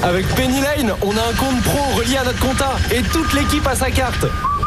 Avec Penny Lane, on a un compte pro relié à notre compta et toute l'équipe a sa carte.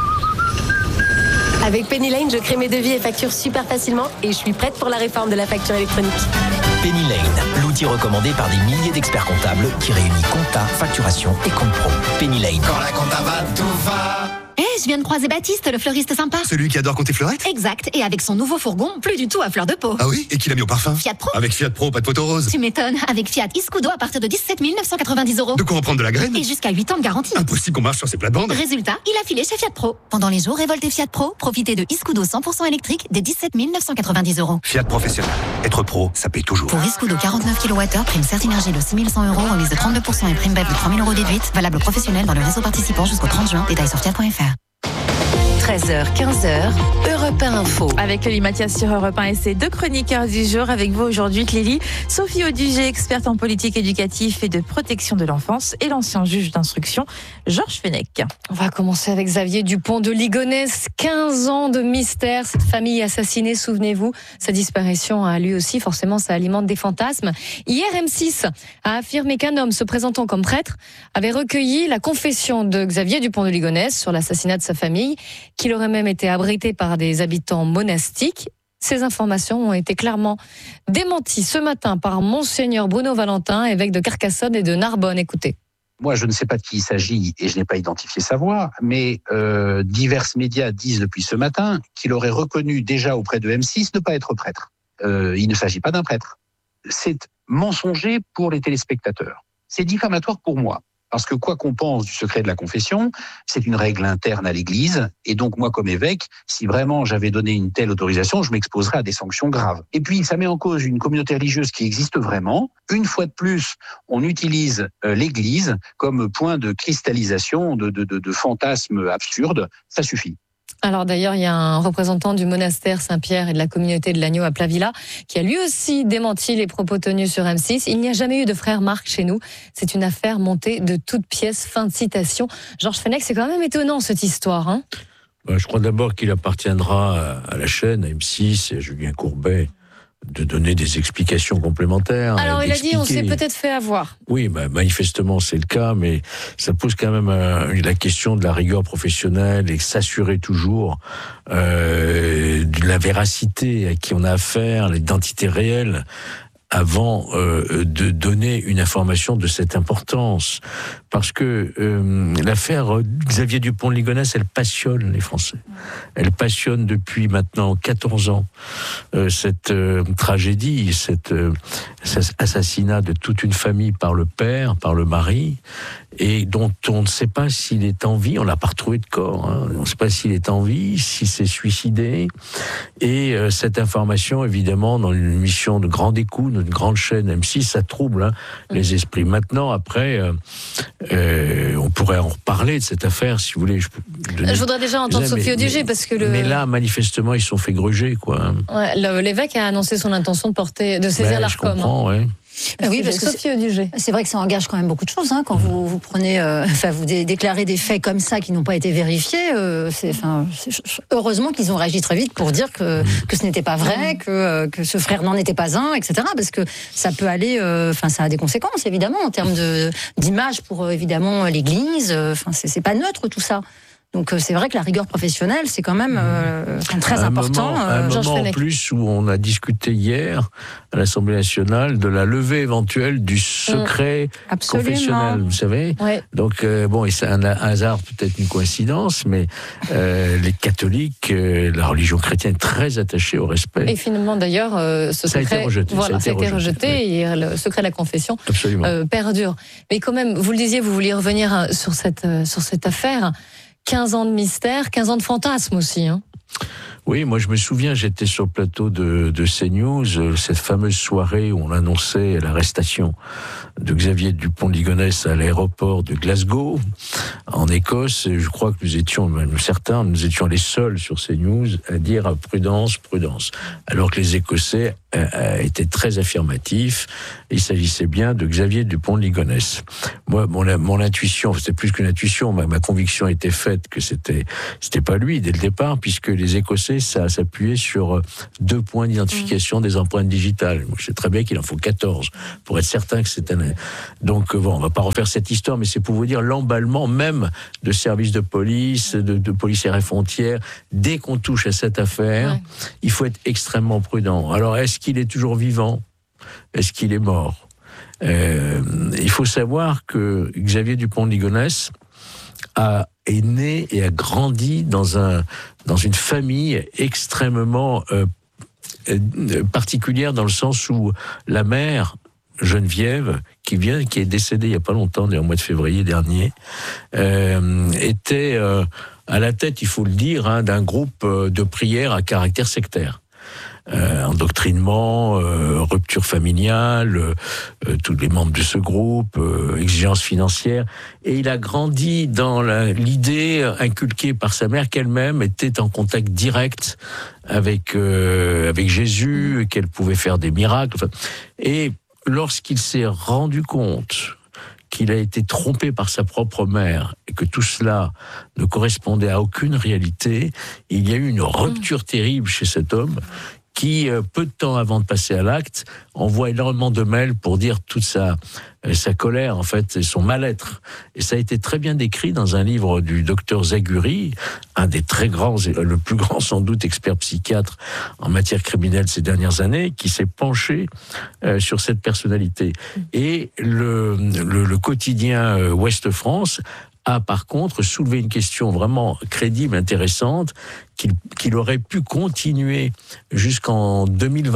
Avec Penny Lane, je crée mes devis et factures super facilement et je suis prête pour la réforme de la facture électronique. Penny Lane, l'outil recommandé par des milliers d'experts comptables qui réunit compta, facturation et compte pro. Penny Lane. Quand la compta va, tout va. Je viens de croiser Baptiste, le fleuriste sympa. Celui qui adore compter fleurette ? Exact, et avec son nouveau fourgon, plus du tout à fleur de peau. Ah oui ? Et qui l'a mis au parfum ? Fiat Pro. Avec Fiat Pro, pas de poteau rose. Tu m'étonnes, avec Fiat Iscudo à partir de 17 990 €. De quoi en prendre de la graine ? Et jusqu'à 8 ans de garantie. Impossible qu'on marche sur ces plates-bandes. Résultat, il a filé chez Fiat Pro. Pendant les jours révoltés Fiat Pro, profitez de Iscudo 100% électrique dès 17 990 €. Fiat Professionnel. Être pro, ça paye toujours. Pour Iscudo 49 kWh, prime Certinergie de 6 100 €, remise de 32% et prime BEP de 3 000 € déduite. Valable professionnel dans le réseau participant jusqu'au 30 juin. Détails sur fiat.fr. 13h, 15h, Europe 1 Info. Avec Clélie Mathias sur Europe 1 et ses deux chroniqueurs du jour. Avec vous aujourd'hui, Clélie, Sophie Audugé, experte en politique éducative et de protection de l'enfance, et l'ancien juge d'instruction, Georges Fenech. On va commencer avec Xavier Dupont de Ligonnès. 15 ans de mystère. Cette famille assassinée, souvenez-vous, sa disparition a lui aussi, forcément, ça alimente des fantasmes. Hier, M6 a affirmé qu'un homme se présentant comme prêtre avait recueilli la confession de Xavier Dupont de Ligonnès sur l'assassinat de sa famille, qu'il aurait même été abrité par des habitants monastiques. Ces informations ont été clairement démenties ce matin par Monseigneur Bruno Valentin, évêque de Carcassonne et de Narbonne. Écoutez. Moi, je ne sais pas de qui il s'agit et je n'ai pas identifié sa voix, mais divers médias disent depuis ce matin qu'il aurait reconnu déjà auprès de M6 ne pas être prêtre. Il ne s'agit pas d'un prêtre. C'est mensonger pour les téléspectateurs. C'est diffamatoire pour moi. Parce que quoi qu'on pense du secret de la confession, c'est une règle interne à l'Église. Et donc moi, comme évêque, si vraiment j'avais donné une telle autorisation, je m'exposerais à des sanctions graves. Et puis, ça met en cause une communauté religieuse qui existe vraiment. Une fois de plus, on utilise l'Église comme point de cristallisation de fantasmes absurdes. Ça suffit. Alors d'ailleurs, il y a un représentant du monastère Saint-Pierre et de la communauté de l'Agneau à Plavilla qui a lui aussi démenti les propos tenus sur M6. Il n'y a jamais eu de frère Marc chez nous. C'est une affaire montée de toutes pièces. Fin de citation. Georges Fenech, c'est quand même étonnant cette histoire. Hein, je crois d'abord qu'il appartiendra à la chaîne, à M6 et à Julien Courbet, de donner des explications complémentaires. Alors il a dit on s'est peut-être fait avoir. Oui, manifestement c'est le cas, mais ça pose quand même la question de la rigueur professionnelle et s'assurer toujours de la véracité à qui on a affaire, l'identité réelle, avant de donner une information de cette importance. Parce que l'affaire Xavier Dupont de Ligonnès, elle passionne les Français. Elle passionne depuis maintenant 14 ans cette tragédie, cet assassinat de toute une famille par le père, par le mari, et dont on ne sait pas s'il est en vie. On l'a pas retrouvé de corps. Hein. On ne sait pas s'il est en vie, s'il s'est suicidé. Et cette information, évidemment, dans une émission de grande écoute, une grande chaîne M6, ça trouble les esprits. Maintenant, après, on pourrait en reparler de cette affaire, si vous voulez. Je voudrais déjà entendre Sophie Audugé, parce que mais là, manifestement, ils se sont fait gruger, quoi. Ouais, l'évêque a annoncé son intention de saisir l'Arcom. Je comprends, ouais. Oui, parce que c'est vrai que ça engage quand même beaucoup de choses, hein, quand vous prenez, vous déclarez des faits comme ça qui n'ont pas été vérifiés. Heureusement qu'ils ont réagi très vite pour dire que ce n'était pas vrai, que ce frère n'en était pas un, etc. Parce que ça peut aller, ça a des conséquences évidemment en termes d'image pour évidemment l'Église. C'est pas neutre tout ça. Donc c'est vrai que la rigueur professionnelle, c'est quand même très important. Un moment en plus où on a discuté hier à l'Assemblée nationale de la levée éventuelle du secret confessionnel, vous savez. Ouais. Donc et c'est un hasard, peut-être une coïncidence, mais les catholiques, la religion chrétienne est très attachée au respect. Et finalement d'ailleurs, ce secret, ça a été rejeté et le secret de la confession perdure. Mais quand même, vous le disiez, vous vouliez revenir sur cette affaire. 15 ans de mystère, 15 ans de fantasme aussi. Hein. Oui, moi je me souviens, j'étais sur le plateau de CNews, cette fameuse soirée où on annonçait l'arrestation de Xavier Dupont de Ligonnès à l'aéroport de Glasgow, en Écosse. Et je crois que nous étions les seuls sur CNews à dire prudence, prudence. Alors que les Écossais était très affirmatif. Il s'agissait bien de Xavier Dupont de Ligonnès. Moi, mon intuition, c'était plus qu'une intuition, ma conviction était faite que c'était pas lui dès le départ, puisque les Écossais, ça s'appuyait sur 2 points d'identification des empreintes digitales. Je sais très bien qu'il en faut 14 pour être certain que c'est un... Donc bon, on va pas refaire cette histoire, mais c'est pour vous dire l'emballement même de services de police, de policiers à frontières. Dès qu'on touche à cette affaire, il faut être extrêmement prudent. Alors, est-ce qu'il est toujours vivant ? Est-ce qu'il est mort ? Il faut savoir que Xavier Dupont de Ligonnès est né et a grandi dans une famille extrêmement particulière, dans le sens où la mère, Geneviève, qui est décédée il n'y a pas longtemps, au mois de février dernier, était à la tête, il faut le dire, d'un groupe de prière à caractère sectaire. Endoctrinement, rupture familiale, tous les membres de ce groupe, exigences financières. Et il a grandi dans l'idée inculquée par sa mère qu'elle-même était en contact direct avec Jésus, qu'elle pouvait faire des miracles. Et lorsqu'il s'est rendu compte qu'il a été trompé par sa propre mère et que tout cela ne correspondait à aucune réalité, il y a eu une rupture terrible chez cet homme qui, peu de temps avant de passer à l'acte, envoie énormément de mails pour dire toute sa colère, en fait, et son mal-être. Et ça a été très bien décrit dans un livre du docteur Zaguri, un des très grands, le plus grand sans doute expert psychiatre en matière criminelle ces dernières années, qui s'est penché sur cette personnalité. Et le quotidien Ouest France a par contre soulevé une question vraiment crédible, intéressante, qu'il aurait pu continuer jusqu'en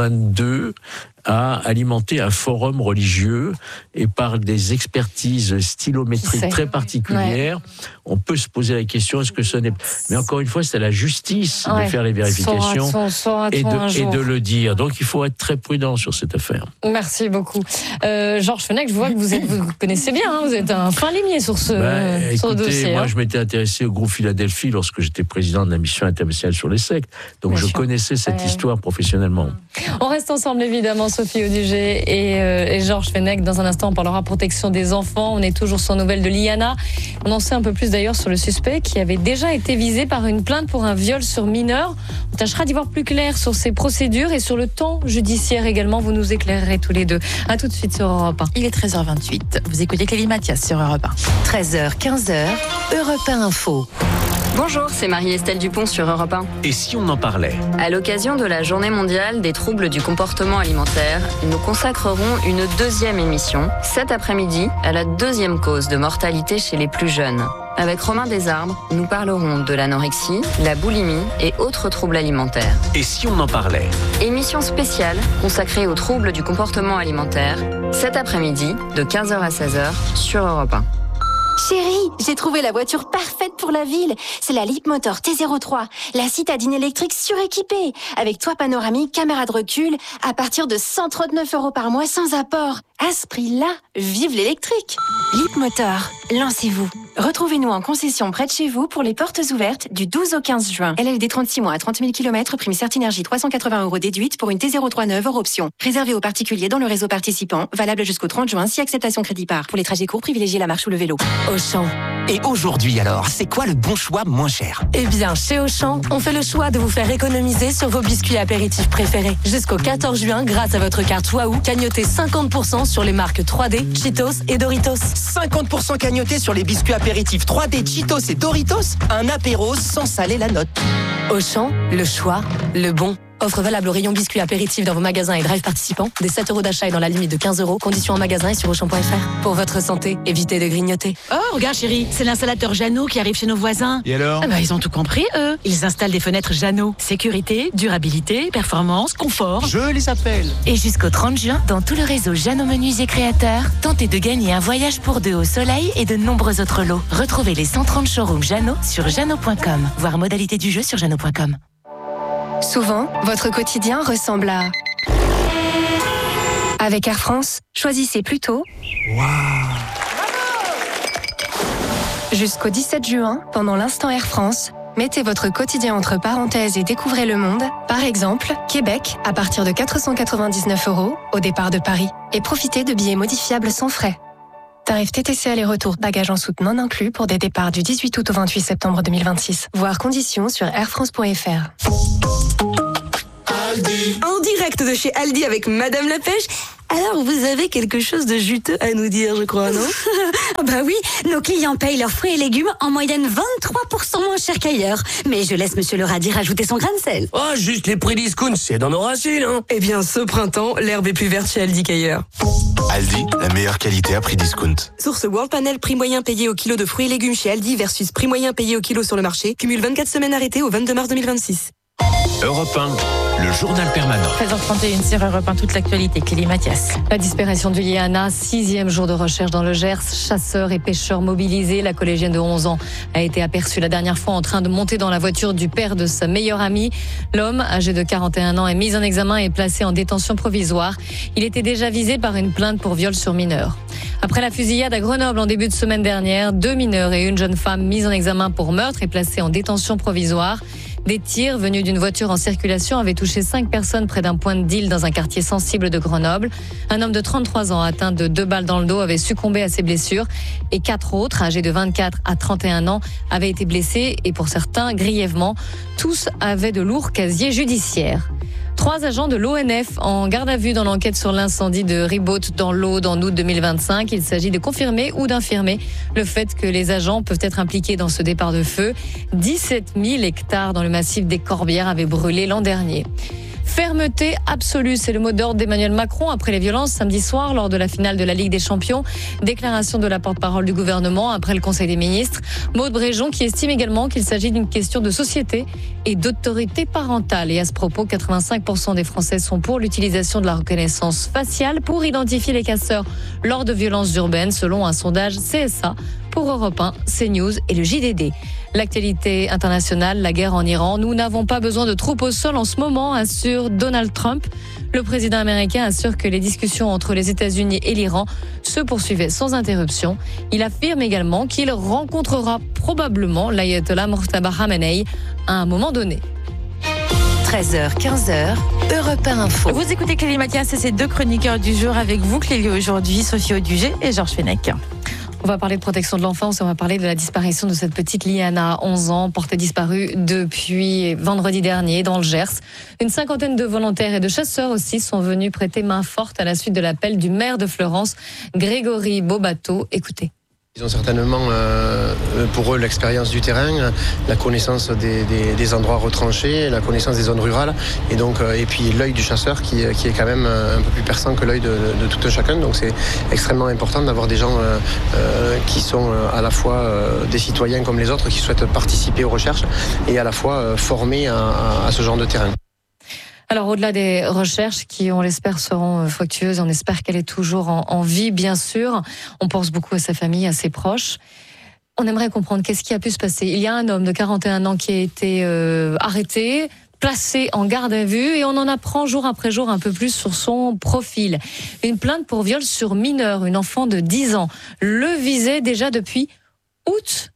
2022 à alimenter un forum religieux, et par des expertises stylométriques très particulières, on peut se poser la question, est-ce que ce n'est... Mais encore une fois, c'est à la justice de faire les vérifications et de le dire. Donc il faut être très prudent sur cette affaire. Merci beaucoup. Georges Fenech, je vois que vous connaissez bien, vous êtes un fin limier sur ce dossier. Moi, je m'étais intéressé au groupe Philadelphie lorsque j'étais président de la mission internationale sur les sectes, donc je connaissais cette histoire professionnellement. On reste ensemble évidemment, Sophie Audugé et Georges Fenech. Dans un instant, on parlera protection des enfants. On est toujours sans nouvelles de Liana. On en sait un peu plus d'ailleurs sur le suspect qui avait déjà été visé par une plainte pour un viol sur mineur. On tâchera d'y voir plus clair sur ces procédures et sur le temps judiciaire également. Vous nous éclairerez tous les deux. À tout de suite sur Europe 1. Il est 13h28. Vous écoutez Clélie Mathias sur Europe 1. 13h, 15h, Europe 1 Info. Bonjour, c'est Marie-Estelle Dupont sur Europe 1. Et si on en parlait ? À l'occasion de la Journée mondiale des troubles du comportement alimentaire, nous consacrerons une 2e émission, cet après-midi, à la 2e cause de mortalité chez les plus jeunes. Avec Romain Desarbres, nous parlerons de l'anorexie, la boulimie et autres troubles alimentaires. Et si on en parlait ? Émission spéciale consacrée aux troubles du comportement alimentaire, cet après-midi, de 15h à 16h, sur Europe 1. Chérie, j'ai trouvé la voiture parfaite pour la ville. C'est la Leapmotor T03, la citadine électrique suréquipée, avec toit panoramique, caméra de recul, à partir de 139 € par mois sans apport. À ce prix-là, vive l'électrique. Leapmotor, lancez-vous. Retrouvez-nous en concession près de chez vous pour les portes ouvertes du 12 au 15 juin. LLD 36 mois à 30 000 km, prime Certinergie 380 € déduite pour une T03 neuve hors option. Réservé aux particuliers dans le réseau participant, valable jusqu'au 30 juin si acceptation crédit par. Pour les trajets courts, privilégiez la marche ou le vélo. Auchan. Et aujourd'hui alors, c'est quoi le bon choix moins cher ? Eh bien, chez Auchan, on fait le choix de vous faire économiser sur vos biscuits apéritifs préférés. Jusqu'au 14 juin, grâce à votre carte Wahoo, cagnotez 50% sur les marques 3D, Cheetos et Doritos. 50% cagnoté sur les biscuits apéritifs 3D, Cheetos et Doritos ? Un apéro sans saler la note. Auchan, le choix, le bon. Offre valable au rayon biscuits apéritifs dans vos magasins et drive participants. Des 7 € d'achat et dans la limite de 15 €. Conditions en magasin et sur Auchan.fr. Pour votre santé, évitez de grignoter. Oh, regarde chérie, c'est l'installateur Jeannot qui arrive chez nos voisins. Et alors ? Ils ont tout compris, eux. Ils installent des fenêtres Jeannot. Sécurité, durabilité, performance, confort. Je les appelle. Et jusqu'au 30 juin, dans tout le réseau Jeannot Menuisier Créateurs, tentez de gagner un voyage pour 2 au soleil et de nombreux autres lots. Retrouvez les 130 showrooms Jeannot sur jeannot.com. Voir modalité du jeu sur jeannot.com. Souvent, votre quotidien ressemble à... Avec Air France, choisissez plutôt... Jusqu'au 17 juin, pendant l'instant Air France, Mettez votre quotidien entre parenthèses et découvrez le monde. Par exemple, Québec, à partir de 499 € au départ de Paris. Et profitez de billets modifiables sans frais. Tarif TTC aller-retour, bagages en soute non inclus pour des départs du 18 août au 28 septembre 2026. Voir conditions sur airfrance.fr. En direct de chez Aldi avec Madame la Pêche. Alors, vous avez quelque chose de juteux à nous dire, je crois, non? Bah oui, nos clients payent leurs fruits et légumes en moyenne 23% moins cher qu'ailleurs. Mais je laisse Monsieur le radis rajouter son grain de sel. Oh, juste les prix discount, c'est dans nos racines, hein. Eh bien, ce printemps, l'herbe est plus verte chez Aldi qu'ailleurs. Aldi, la meilleure qualité à prix discount. Source World Panel, prix moyen payé au kilo de fruits et légumes chez Aldi versus prix moyen payé au kilo sur le marché. Cumule 24 semaines arrêtées au 22 mars 2026. Europe 1, le journal permanent. 13h31 sur Europe 1, toute l'actualité. Clélie Mathias. La disparition du Liana, 6e jour de recherche dans le Gers. Chasseurs et pêcheurs mobilisés. La collégienne de 11 ans a été aperçue la dernière fois en train de monter dans la voiture du père de sa meilleure amie. L'homme, âgé de 41 ans, est mis en examen et placé en détention provisoire. Il était déjà visé par une plainte pour viol sur mineur. Après la fusillade à Grenoble en début de semaine dernière, 2 mineurs et une jeune femme mis en examen pour meurtre et placés en détention provisoire. Des tirs venus d'une voiture en circulation avaient touché 5 personnes près d'un point de deal dans un quartier sensible de Grenoble. Un homme de 33 ans atteint de 2 balles dans le dos avait succombé à ses blessures et 4 autres, âgés de 24 à 31 ans, avaient été blessés et pour certains grièvement. Tous avaient de lourds casiers judiciaires. 3 agents de l'ONF en garde à vue dans l'enquête sur l'incendie de Ribaute dans l'Aude en août 2025. Il s'agit de confirmer ou d'infirmer le fait que les agents peuvent être impliqués dans ce départ de feu. 17 000 hectares dans le massif des Corbières avaient brûlé l'an dernier. Fermeté absolue, c'est le mot d'ordre d'Emmanuel Macron après les violences samedi soir lors de la finale de la Ligue des Champions. Déclaration de la porte-parole du gouvernement après le Conseil des ministres. Maud Bréjon qui estime également qu'il s'agit d'une question de société et d'autorité parentale. Et à ce propos, 85% des Français sont pour l'utilisation de la reconnaissance faciale pour identifier les casseurs lors de violences urbaines, selon un sondage CSA pour Europe 1, CNews et le JDD. L'actualité internationale, la guerre en Iran. Nous n'avons pas besoin de troupes au sol en ce moment, assure Donald Trump. Le président américain assure que les discussions entre les États-Unis et l'Iran se poursuivaient sans interruption. Il affirme également qu'il rencontrera probablement l'ayatollah Mojtaba Khamenei à un moment donné. 13h, 15h, Europe 1 Info. Vous écoutez Clélie Mathias et ses 2 chroniqueurs du jour avec vous, Clélie, aujourd'hui, Sophie Audugé et Georges Fenech. On va parler de protection de l'enfance, on va parler de la disparition de cette petite Liana, 11 ans, portée disparue depuis vendredi dernier dans le Gers. Une 50aine de volontaires et de chasseurs aussi sont venus prêter main forte à la suite de l'appel du maire de Fleurance, Grégory Bobato. Écoutez. Ils ont certainement pour eux l'expérience du terrain, la connaissance des endroits retranchés, la connaissance des zones rurales et donc et puis l'œil du chasseur qui est quand même un peu plus perçant que l'œil de tout un chacun. Donc c'est extrêmement important d'avoir des gens qui sont à la fois des citoyens comme les autres qui souhaitent participer aux recherches et à la fois formés à ce genre de terrain. Alors au-delà des recherches qui, on l'espère, seront fructueuses, on espère qu'elle est toujours en vie, bien sûr. On pense beaucoup à sa famille, à ses proches. On aimerait comprendre qu'est-ce qui a pu se passer. Il y a un homme de 41 ans qui a été arrêté, placé en garde à vue et on en apprend jour après jour un peu plus sur son profil. Une plainte pour viol sur mineur, une enfant de 10 ans, le visait déjà depuis août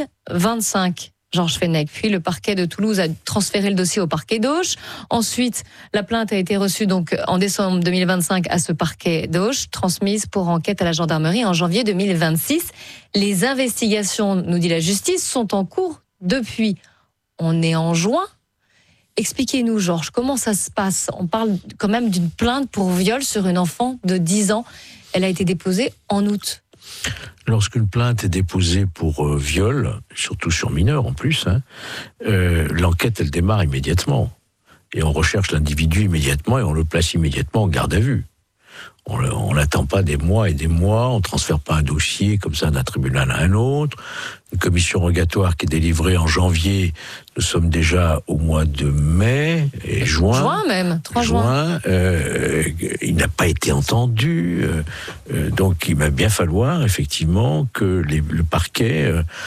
2025. Georges Fenech. Puis le parquet de Toulouse a transféré le dossier au parquet d'Auch. Ensuite, la plainte a été reçue donc en décembre 2025 à ce parquet d'Auch, transmise pour enquête à la gendarmerie en janvier 2026. Les investigations, nous dit la justice, sont en cours depuis. On est en juin. Expliquez-nous, Georges, comment ça se passe? On parle quand même d'une plainte pour viol sur une enfant de 10 ans. Elle a été déposée en août. Lorsqu'une plainte est déposée pour viol, surtout sur mineur en plus, l'enquête elle démarre immédiatement. Et on recherche l'individu immédiatement et on le place immédiatement en garde à vue. On n'attend pas des mois et des mois, on ne transfère pas un dossier comme ça d'un tribunal à un autre. Une commission rogatoire qui est délivrée en janvier, nous sommes déjà au mois de mai et juin. Juin même, 3 juin. Il n'a pas été entendu, donc il va bien falloir effectivement que le parquet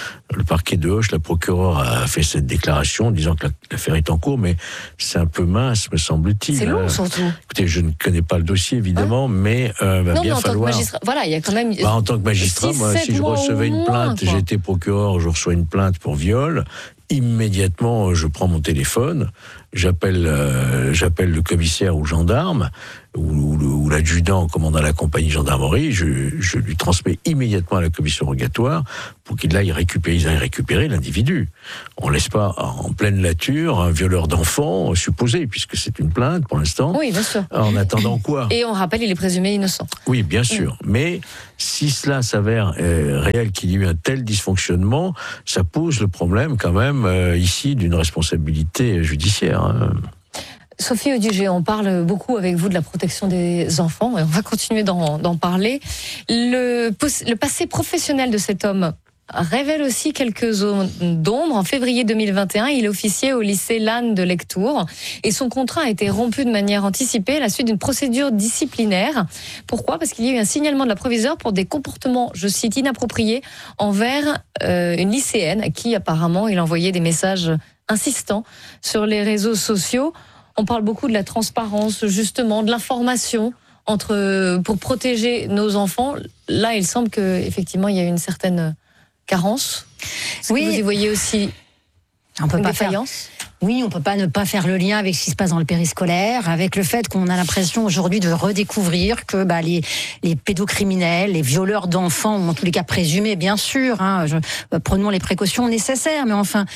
de Auch, la procureure a fait cette déclaration en disant que l'affaire est en cours, mais c'est un peu mince, me semble-t-il. C'est long surtout. Écoutez, je ne connais pas le dossier évidemment, mais va non, bien mais falloir. Voilà, il y a quand même. En tant que magistrat, moi, si je recevais une plainte, j'étais procureur, je reçois une plainte pour viol. immédiatement, je prends mon téléphone, j'appelle le commissaire ou le gendarme, ou l'adjudant commandant la compagnie gendarmerie, je lui transmets immédiatement à la commission rogatoire pour qu'ils aillent récupérer l'individu. On ne laisse pas en pleine nature un violeur d'enfants supposé, puisque c'est une plainte pour l'instant. Oui, bien sûr. En attendant quoi ? Et on rappelle, il est présumé innocent. Oui, bien sûr. Mais si cela s'avère réel, qu'il y a eu un tel dysfonctionnement, ça pose le problème quand même ici d'une responsabilité judiciaire. Hein. Sophie Audugé, on parle beaucoup avec vous de la protection des enfants et on va continuer d'en parler. Le passé professionnel de cet homme révèle aussi quelques zones d'ombre. En février 2021, il officiait au lycée Lannes de Lectoure et son contrat a été rompu de manière anticipée à la suite d'une procédure disciplinaire. Pourquoi ? Parce qu'il y a eu un signalement de la proviseure pour des comportements, je cite, inappropriés envers une lycéenne à qui apparemment il envoyait des messages insistants sur les réseaux sociaux. On parle beaucoup de la transparence, justement, de l'information pour protéger nos enfants. Là, il semble qu'effectivement, il y a une certaine carence. Est-ce que vous y voyez aussi on peut une pas défaillance ? Oui, on peut pas ne pas faire le lien avec ce qui se passe dans le périscolaire, avec le fait qu'on a l'impression aujourd'hui de redécouvrir que les pédocriminels, les violeurs d'enfants, ou en tous les cas présumés, bien sûr, prenons les précautions nécessaires, mais enfin,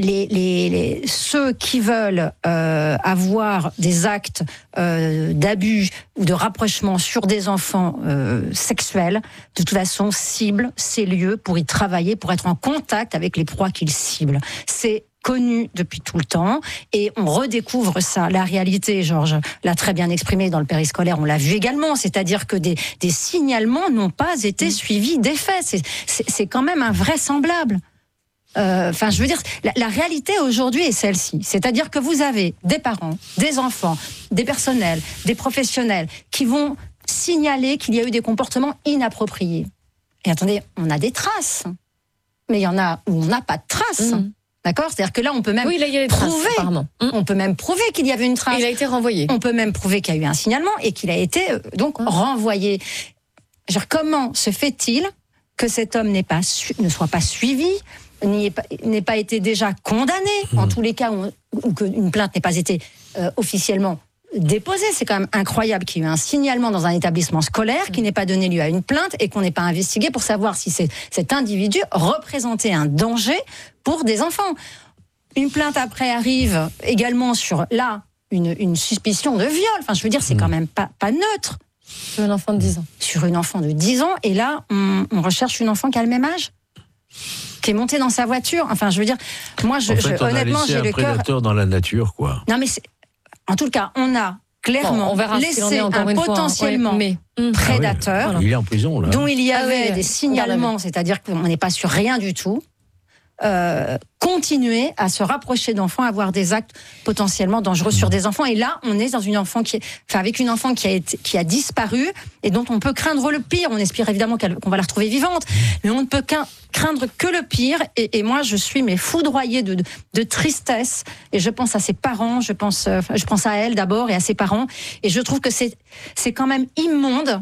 ceux qui veulent avoir des actes d'abus ou de rapprochement sur des enfants sexuels, de toute façon, ciblent ces lieux pour y travailler, pour être en contact avec les proies qu'ils ciblent. C'est connu depuis tout le temps et on redécouvre ça. La réalité, Georges l'a très bien exprimé dans le périscolaire, on l'a vu également, c'est-à-dire que des signalements n'ont pas été suivis d'effets. C'est quand même invraisemblable. Enfin, je veux dire, la réalité aujourd'hui est celle-ci, c'est-à-dire que vous avez des parents, des enfants, des personnels, des professionnels qui vont signaler qu'il y a eu des comportements inappropriés. Et attendez, on a des traces, mais il y en a où on n'a pas de traces. D'accord ? C'est-à-dire que là, on peut même prouver. On peut même prouver qu'il y avait une trace. Il a été renvoyé. On peut même prouver qu'il y a eu un signalement et qu'il a été renvoyé. Genre, comment se fait-il que cet homme ne soit pas suivi, n'ait pas été déjà condamné, en tous les cas, ou qu'une plainte n'ait pas été officiellement déposée? C'est quand même incroyable qu'il y ait eu un signalement dans un établissement scolaire qui n'ait pas donné lieu à une plainte et qu'on n'ait pas investigué pour savoir si cet individu représentait un danger pour des enfants. Une plainte après arrive également sur, là, une suspicion de viol. Enfin, je veux dire, c'est quand même pas neutre. Sur un enfant de 10 ans. Sur une enfant de 10 ans, et là, on recherche une enfant qui a le même âge, qui est montée dans sa voiture. Enfin, je veux dire, moi, honnêtement, j'ai le cœur... un prédateur dans la nature, quoi. Non, mais en tout cas, on a clairement laissé un potentiellement prédateur, il est en prison, là, dont il y avait des signalements, c'est-à-dire qu'on n'est pas sur rien du tout, continuer à se rapprocher d'enfants, avoir des actes potentiellement dangereux sur des enfants. Et là, on est dans avec une enfant qui a disparu et dont on peut craindre le pire. On espère évidemment qu'on va la retrouver vivante, mais on ne peut craindre que le pire. Et moi, je suis foudroyée de tristesse. Et je pense à ses parents, je pense à elle d'abord et à ses parents. Et je trouve que c'est quand même immonde,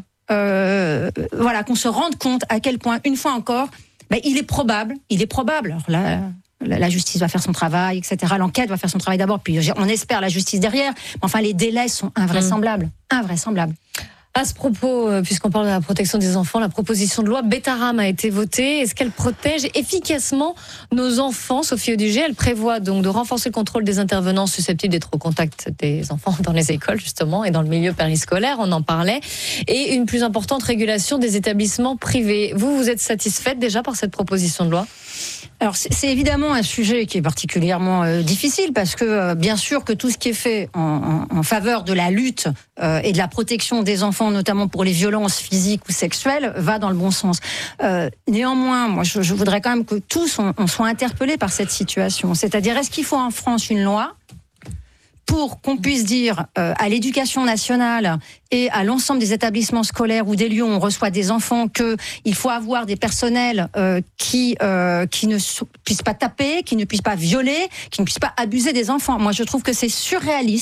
qu'on se rende compte à quel point, une fois encore, il est probable. Alors là, la justice va faire son travail, etc. L'enquête va faire son travail d'abord, puis on espère la justice derrière. Mais enfin, les délais sont invraisemblables. Invraisemblables. À ce propos, puisqu'on parle de la protection des enfants, la proposition de loi Betaram a été votée. Est-ce qu'elle protège efficacement nos enfants, Sophie Audugé? Elle prévoit donc de renforcer le contrôle des intervenants susceptibles d'être au contact des enfants dans les écoles, justement, et dans le milieu périscolaire, on en parlait, et une plus importante régulation des établissements privés. Vous êtes satisfaite déjà par cette proposition de loi? Alors c'est évidemment un sujet qui est particulièrement difficile parce que bien sûr que tout ce qui est fait en faveur de la lutte et de la protection des enfants, notamment pour les violences physiques ou sexuelles, va dans le bon sens. Néanmoins, moi je voudrais quand même que tous on soit interpellés par cette situation. C'est-à-dire, est-ce qu'il faut en France une loi pour qu'on puisse dire à l'éducation nationale et à l'ensemble des établissements scolaires ou des lieux où on reçoit des enfants qu'il faut avoir des personnels qui ne puissent pas taper, qui ne puissent pas violer, qui ne puissent pas abuser des enfants. Moi, je trouve que c'est surréaliste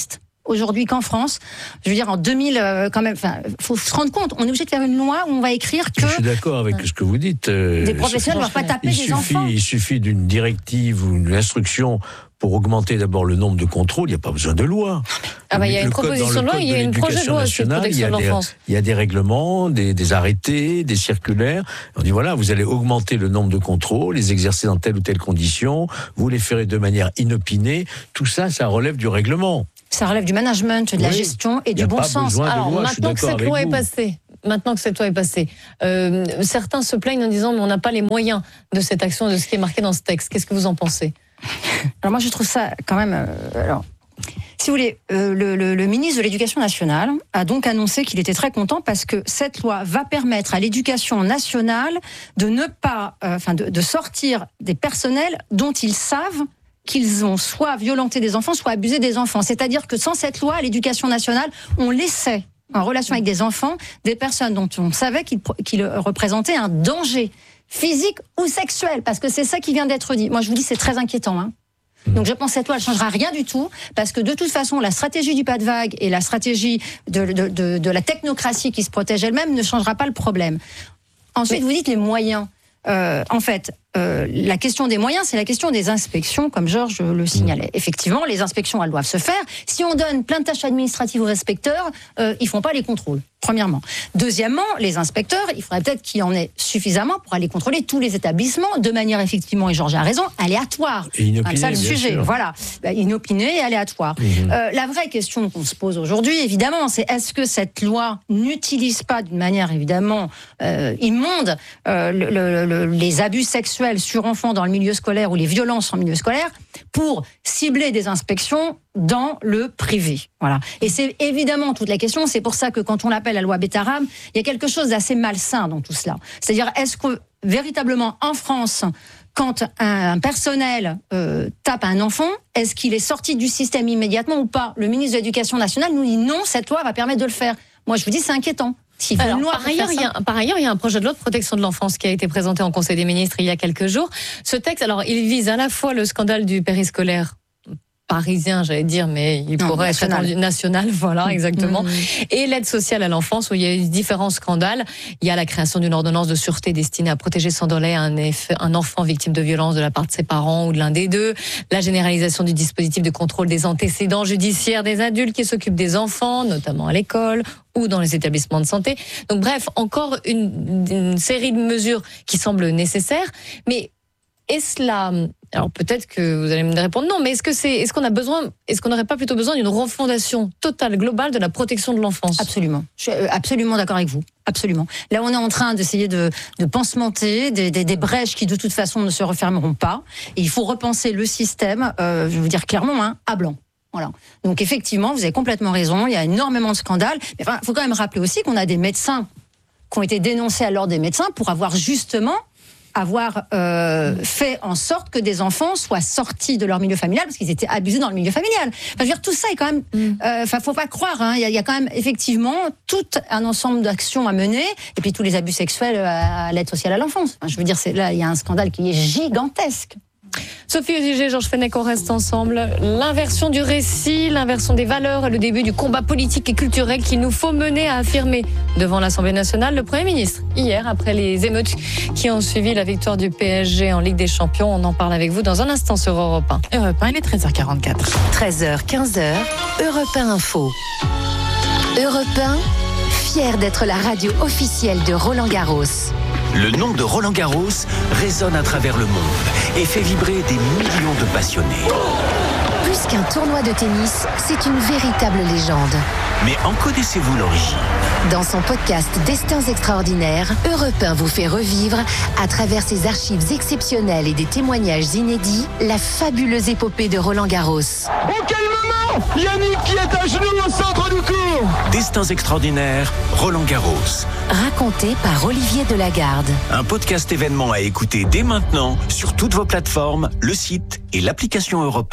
aujourd'hui qu'en France. Je veux dire, en 2000, quand même, faut se rendre compte, on est obligé de faire une loi où on va écrire que... Je suis d'accord avec ce que vous dites. Des professionnels ne doivent pas taper des enfants. Il suffit d'une directive ou d'une instruction pour augmenter d'abord le nombre de contrôles, il n'y a pas besoin de loi. Il y a une proposition de loi, il y a une projet de loi sur la protection de l'enfance. Il y a des règlements, des arrêtés, des circulaires. On dit voilà, vous allez augmenter le nombre de contrôles, les exercer dans telle ou telle condition, vous les ferez de manière inopinée. Tout ça, ça relève du règlement. Ça relève du management, de la gestion et du bon sens. Alors maintenant que cette loi est passée, certains se plaignent en disant mais on n'a pas les moyens de cette action, de ce qui est marqué dans ce texte. Qu'est-ce que vous en pensez ? Alors moi je trouve ça quand même... si vous voulez, le ministre de l'Éducation nationale a donc annoncé qu'il était très content parce que cette loi va permettre à l'Éducation nationale de ne pas, de sortir des personnels dont ils savent qu'ils ont soit violenté des enfants, soit abusé des enfants. C'est-à-dire que sans cette loi, à l'Éducation nationale, on laissait en relation avec des enfants des personnes dont on savait qu'ils représentaient un danger physique ou sexuel, parce que c'est ça qui vient d'être dit. Moi, je vous dis, c'est très inquiétant, hein. Donc je pense que cette loi, elle changera rien du tout, parce que de toute façon, la stratégie du pas de vague et la stratégie de la technocratie qui se protège elle-même ne changera pas le problème. Ensuite, vous dites les moyens. La question des moyens, c'est la question des inspections, comme Georges le signalait. Effectivement, les inspections, elles doivent se faire. Si on donne plein de tâches administratives aux inspecteurs, ils font pas les contrôles, premièrement. Deuxièmement, les inspecteurs, il faudrait peut-être qu'il y en ait suffisamment pour aller contrôler tous les établissements de manière, effectivement, et Georges a raison, aléatoire. Et inopinée, comme ça, le sujet. Sûr. Voilà. Inopinée et aléatoire. La vraie question qu'on se pose aujourd'hui, évidemment, c'est est-ce que cette loi n'utilise pas d'une manière, évidemment, immonde, les abus sexuels sur enfants dans le milieu scolaire ou les violences en milieu scolaire pour cibler des inspections dans le privé. Voilà. Et c'est évidemment toute la question. C'est pour ça que quand on l'appelle la loi Betaram, il y a quelque chose d'assez malsain dans tout cela. C'est-à-dire, est-ce que véritablement en France, quand un personnel tape un enfant, est-ce qu'il est sorti du système immédiatement ou pas ? Le ministre de l'Éducation nationale nous dit non, cette loi va permettre de le faire. Moi, je vous dis, c'est inquiétant. Alors, par ailleurs, il y a un projet de loi de protection de l'enfance qui a été présenté en Conseil des ministres il y a quelques jours. Ce texte, alors, il vise à la fois le scandale du périscolaire parisien, j'allais dire, mais il pourrait être national, voilà, exactement. Et l'aide sociale à l'enfance, où il y a eu différents scandales. Il y a la création d'une ordonnance de sûreté destinée à protéger sans délai un enfant victime de violence de la part de ses parents ou de l'un des deux. La généralisation du dispositif de contrôle des antécédents judiciaires des adultes qui s'occupent des enfants, notamment à l'école ou dans les établissements de santé. Donc bref, encore une série de mesures qui semblent nécessaires, mais est-ce là, alors peut-être que vous allez me répondre non, mais est-ce qu'on n'aurait pas plutôt besoin d'une refondation totale, globale de la protection de l'enfance ? Absolument. Je suis absolument d'accord avec vous. Absolument. Là, on est en train d'essayer de pansementer des brèches qui, de toute façon, ne se refermeront pas. Et il faut repenser le système, je vais vous dire clairement, à blanc. Voilà. Donc, effectivement, vous avez complètement raison. Il y a énormément de scandales. Mais il faut quand même rappeler aussi qu'on a des médecins qui ont été dénoncés à l'ordre des médecins pour avoir justement fait en sorte que des enfants soient sortis de leur milieu familial parce qu'ils étaient abusés dans le milieu familial. Enfin, je veux dire, tout ça est quand même... faut pas croire, hein, il y a quand même effectivement tout un ensemble d'actions à mener, et puis tous les abus sexuels à l'aide sociale à l'enfance. Enfin, je veux dire, là, il y a un scandale qui est gigantesque. Sophie Oduger, Georges Fenech, on reste ensemble. L'inversion du récit, l'inversion des valeurs et le début du combat politique et culturel qu'il nous faut mener, à affirmer devant l'Assemblée nationale le Premier ministre. Hier, après les émeutes qui ont suivi la victoire du PSG en Ligue des Champions, on en parle avec vous dans un instant sur Europe 1. Europe 1, il est 13h44. 13h, 15h, Europe 1 Info. Europe 1, fier d'être la radio officielle de Roland Garros. Le nom de Roland Garros résonne à travers le monde et fait vibrer des millions de passionnés. Plus qu'un tournoi de tennis, c'est une véritable légende. Mais en connaissez-vous l'origine ? Dans son podcast Destins extraordinaires, Europe 1 vous fait revivre, à travers ses archives exceptionnelles et des témoignages inédits, la fabuleuse épopée de Roland Garros. Oh, quel moment ! Yannick qui est à genoux au centre du court. Destins extraordinaires, Roland Garros. Raconté par Olivier Delagarde. Un podcast événement à écouter dès maintenant sur toutes vos plateformes, le site et l'application Europe 1. Pour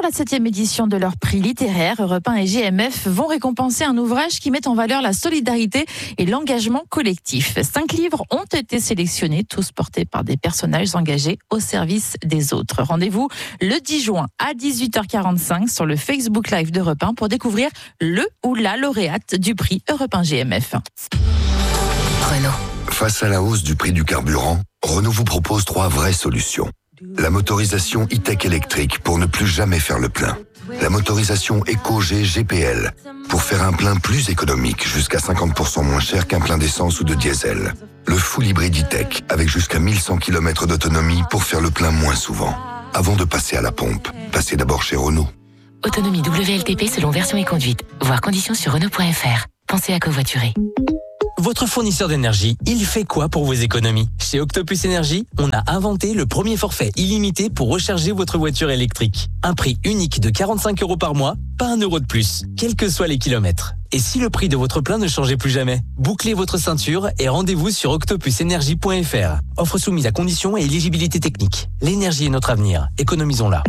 la 7e édition de leur prix littéraire, Europe 1 et GMF vont récompenser un ouvrage qui met en valeur la solidarité et l'engagement collectif. 5 livres ont été sélectionnés, tous portés par des personnages engagés au service des autres. Rendez-vous le 10 juin à 18h45 sur le Facebook Live d'Europe 1 pour découvrir le ou la lauréate du prix Europe 1 GMF. Renault. Face à la hausse du prix du carburant, Renault vous propose 3 vraies solutions. La motorisation e-tech électrique pour ne plus jamais faire le plein. La motorisation Eco-G GPL pour faire un plein plus économique, jusqu'à 50% moins cher qu'un plein d'essence ou de diesel. Le full hybride e-tech avec jusqu'à 1100 km d'autonomie pour faire le plein moins souvent. Avant de passer à la pompe, passez d'abord chez Renault. Autonomie WLTP selon version et conduite. Voir conditions sur Renault.fr. Pensez à covoiturer. Votre fournisseur d'énergie, il fait quoi pour vos économies ? Chez Octopus Énergie, on a inventé le premier forfait illimité pour recharger votre voiture électrique. Un prix unique de 45 € par mois, pas 1 € de plus, quels que soient les kilomètres. Et si le prix de votre plein ne changeait plus jamais ? Bouclez votre ceinture et rendez-vous sur octopusenergie.fr. Offre soumise à conditions et éligibilité technique. L'énergie est notre avenir, économisons-la.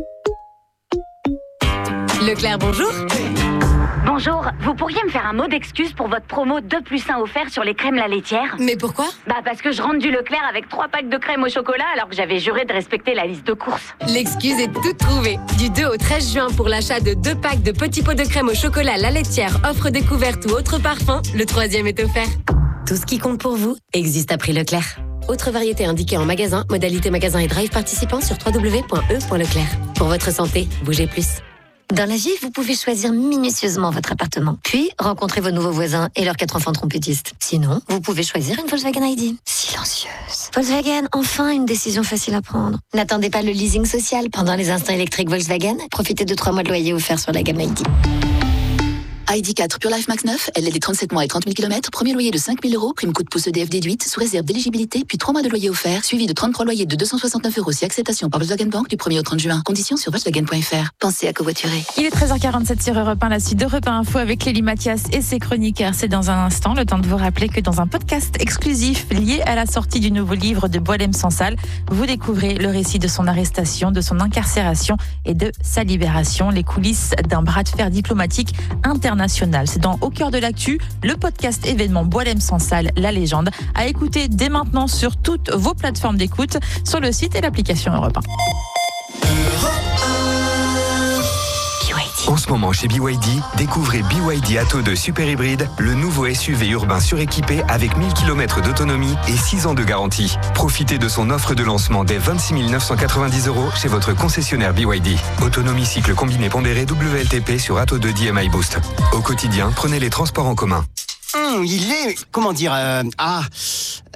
Leclerc, bonjour. Bonjour, vous pourriez me faire un mot d'excuse pour votre promo 2+1 offert sur les crèmes la laitière ? Mais pourquoi ? Parce que je rentre du Leclerc avec 3 packs de crème au chocolat alors que j'avais juré de respecter la liste de courses. L'excuse est toute trouvée. Du 2 au 13 juin pour l'achat de 2 packs de petits pots de crème au chocolat la laitière, offre découverte ou autre parfum, le 3e est offert. Tout ce qui compte pour vous existe à prix Leclerc. Autre variété indiquée en magasin, modalité magasin et drive participant sur www.e.leclerc. Pour votre santé, bougez plus. Dans la vie, vous pouvez choisir minutieusement votre appartement, puis rencontrer vos nouveaux voisins et leurs 4 enfants trompettistes. Sinon, vous pouvez choisir une Volkswagen ID. Silencieuse. Volkswagen, enfin une décision facile à prendre. N'attendez pas le leasing social. Pendant les instants électriques Volkswagen, profitez de 3 mois de loyer offerts sur la gamme ID. ID4 Pure Life Max 9, LLD 37 mois et 30 000 km, premier loyer de 5 000 €, prime coup de pouce EDF déduite, sous réserve d'éligibilité, puis 3 mois de loyer offert, suivi de 33 loyers de 269 € si acceptation par Volkswagen Bank du 1er au 30 juin. Conditions sur Volkswagen.fr. Pensez à covoiturer. Il est 13h47 sur Europe 1, la suite d'Europe 1 Info avec Clélie Mathias et ses chroniqueurs. C'est dans un instant, le temps de vous rappeler que dans un podcast exclusif lié à la sortie du nouveau livre de Boualem Sansal, vous découvrez le récit de son arrestation, de son incarcération et de sa libération, les coulisses d'un bras de fer diplomatique international. C'est dans Au cœur de l'actu, le podcast événement Boualem Sansal, la légende, à écouter dès maintenant sur toutes vos plateformes d'écoute, sur le site et l'application Europe 1. En ce moment chez BYD, découvrez BYD Atto 2 Super Hybride, le nouveau SUV urbain suréquipé avec 1000 km d'autonomie et 6 ans de garantie. Profitez de son offre de lancement dès 26 990 € chez votre concessionnaire BYD. Autonomie cycle combiné pondéré WLTP sur Atto 2 DMI Boost. Au quotidien, prenez les transports en commun. Il est... comment dire... Bon ?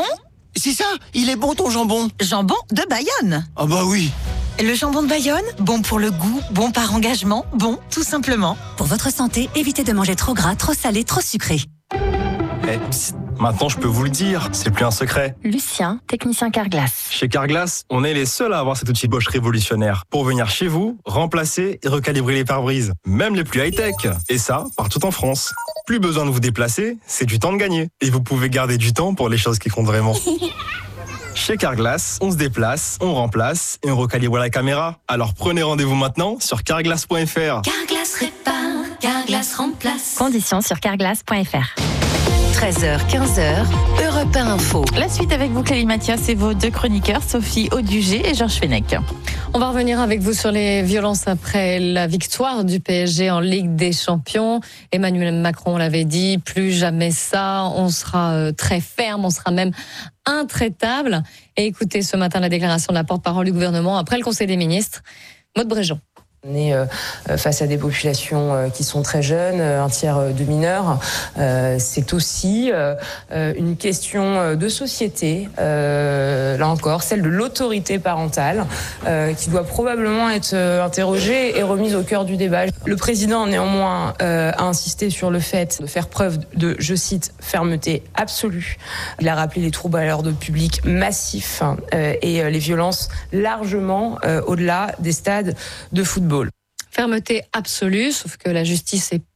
C'est ça, il est bon ton jambon. Jambon de Bayonne. Ah bah oui. Le jambon de Bayonne, bon pour le goût, bon par engagement, bon tout simplement. Pour votre santé, évitez de manger trop gras, trop salé, trop sucré. Maintenant, je peux vous le dire, c'est plus un secret. Lucien, technicien Carglass. Chez Carglass, on est les seuls à avoir cet outil Bosch révolutionnaire pour venir chez vous, remplacer et recalibrer les pare-brises, même les plus high-tech. Et ça, partout en France. Plus besoin de vous déplacer, c'est du temps de gagner. Et vous pouvez garder du temps pour les choses qui comptent vraiment. Chez Carglass, on se déplace, on remplace et on recalibre la caméra. Alors prenez rendez-vous maintenant sur carglass.fr. Carglass répare, Carglass remplace. Conditions sur carglass.fr. 13h, 15h, Europe 1 Info. La suite avec vous, Clélie Mathias, et vos 2 chroniqueurs, Sophie Audugé et Georges Fenech. On va revenir avec vous sur les violences après la victoire du PSG en Ligue des Champions. Emmanuel Macron l'avait dit, plus jamais ça, on sera très ferme, on sera même intraitable. Et écoutez ce matin la déclaration de la porte-parole du gouvernement après le Conseil des ministres, Maud Bréjean. On est face à des populations qui sont très jeunes, un tiers de mineurs. C'est aussi une question de société, là encore, celle de l'autorité parentale, qui doit probablement être interrogée et remise au cœur du débat. Le président, néanmoins, a insisté sur le fait de faire preuve de, je cite, fermeté absolue. Il a rappelé les troubles à l'ordre public massifs et les violences largement au-delà des stades de football. Fermeté absolue, sauf que la justice est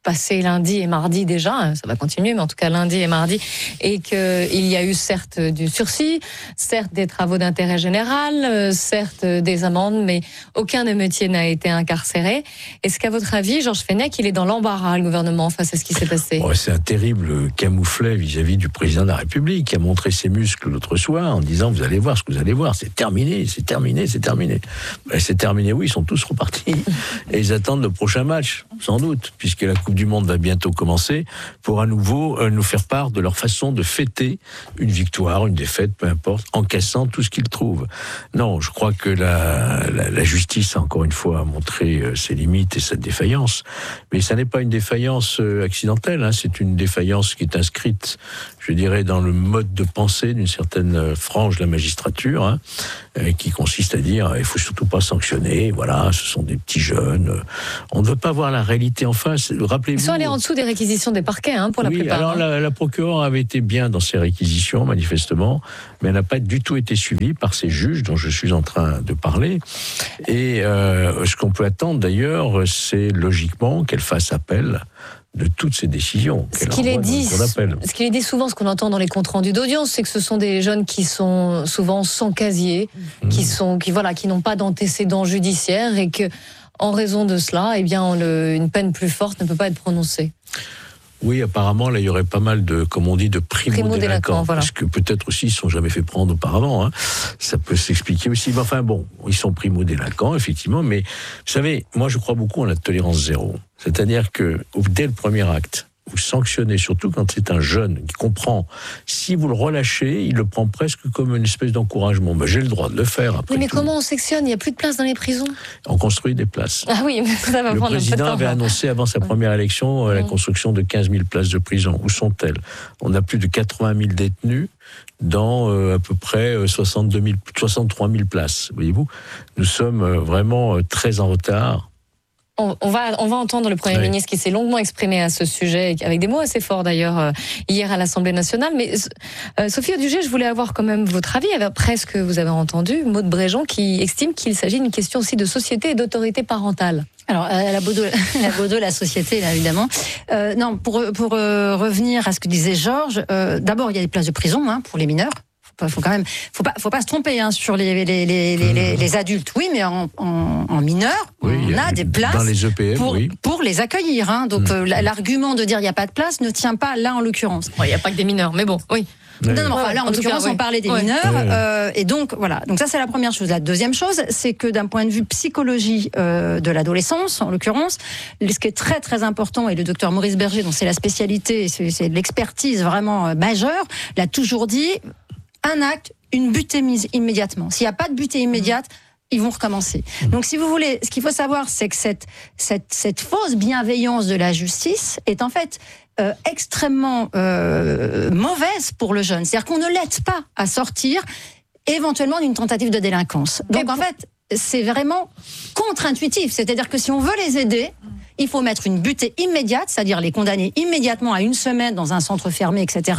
passé lundi et mardi déjà, ça va continuer, mais en tout cas lundi et mardi, et qu'il y a eu certes du sursis, certes des travaux d'intérêt général, certes des amendes, mais aucun émeutier n'a été incarcéré. Est-ce qu'à votre avis, Georges Fenech, il est dans l'embarras, le gouvernement, face à ce qui s'est passé? C'est un terrible camouflet vis-à-vis du président de la République, qui a montré ses muscles l'autre soir en disant vous allez voir ce que vous allez voir, c'est terminé. C'est terminé, oui, ils sont tous repartis. Et ils attendent le prochain match, sans doute, puisque la Coupe du Monde va bientôt commencer, pour à nouveau nous faire part de leur façon de fêter une victoire, une défaite, peu importe, en cassant tout ce qu'ils trouvent. Non, je crois que la justice a encore une fois montré ses limites et sa défaillance. Mais ça n'est pas une défaillance accidentelle, hein, c'est une défaillance qui est inscrite, je dirais, dans le mode de pensée d'une certaine frange de la magistrature, hein, qui consiste à dire il faut surtout pas sanctionner, voilà, ce sont des petits jeunes, on ne veut pas voir la réalité en face. Rappelez-vous, ils sont allés en dessous des réquisitions des parquets, hein, pour la plupart. Alors la procureure avait été bien dans ses réquisitions, manifestement, mais elle n'a pas du tout été suivie par ces juges dont je suis en train de parler. Et ce qu'on peut attendre d'ailleurs, c'est logiquement qu'elle fasse appel de toutes ces décisions. Ce qu'il est dit souvent, ce qu'on entend dans les comptes rendus d'audience, c'est que ce sont des jeunes qui sont souvent sans casier, qui n'ont pas d'antécédents judiciaires, et que, en raison de cela, eh bien, une peine plus forte ne peut pas être prononcée. Oui, apparemment, là, il y aurait pas mal de, comme on dit, de primo-délinquants. Voilà. Parce que peut-être aussi, ils ne se sont jamais fait prendre auparavant. Hein. Ça peut s'expliquer aussi. Mais enfin, bon, ils sont primo-délinquants, effectivement. Mais, vous savez, moi, je crois beaucoup en la tolérance zéro. C'est-à-dire que, dès le premier acte, vous sanctionnez, surtout quand c'est un jeune qui comprend. Si vous le relâchez, il le prend presque comme une espèce d'encouragement. Ben, j'ai le droit de le faire. Après oui, mais tout. Comment on sectionne? Il n'y a plus de place dans les prisons. On construit des places. Ah oui, mais ça va prendre un peu de temps. Le président avait annoncé avant sa première élection la construction de 15 000 places de prison. Où sont-elles? On a plus de 80 000 détenus dans à peu près 63 000 places. Voyez-vous, nous sommes vraiment très en retard. On va entendre le Premier ministre qui s'est longuement exprimé à ce sujet, avec des mots assez forts d'ailleurs, hier à l'Assemblée nationale. Mais Sophie Audugé, je voulais avoir quand même votre avis, après ce que vous avez entendu, Maud Bréjean, qui estime qu'il s'agit d'une question aussi de société et d'autorité parentale. Alors, la Baudot, la société, là, évidemment. Non, pour revenir à ce que disait Georges, d'abord, il y a des places de prison pour les mineurs. Faut pas se tromper sur les adultes. Oui, mais en mineurs, on a des places dans les EPM, pour les accueillir. Donc l'argument de dire il n'y a pas de place ne tient pas là en l'occurrence. Il n'y a pas que des mineurs, mais bon, oui. Non, là en l'occurrence on parlait des mineurs et donc voilà. Donc ça c'est la première chose. La deuxième chose, c'est que d'un point de vue psychologie de l'adolescence, en l'occurrence, ce qui est très très important, et le docteur Maurice Berger, dont c'est la spécialité, c'est de l'expertise vraiment majeure, l'a toujours dit. Un acte, une butée mise immédiatement. S'il n'y a pas de butée immédiate, ils vont recommencer. Donc, si vous voulez, ce qu'il faut savoir, c'est que cette fausse bienveillance de la justice est en fait extrêmement mauvaise pour le jeune. C'est-à-dire qu'on ne l'aide pas à sortir éventuellement d'une tentative de délinquance. Donc, en fait, c'est vraiment contre-intuitif. C'est-à-dire que si on veut les aider, il faut mettre une butée immédiate, c'est-à-dire les condamner immédiatement à 1 semaine dans un centre fermé, etc.,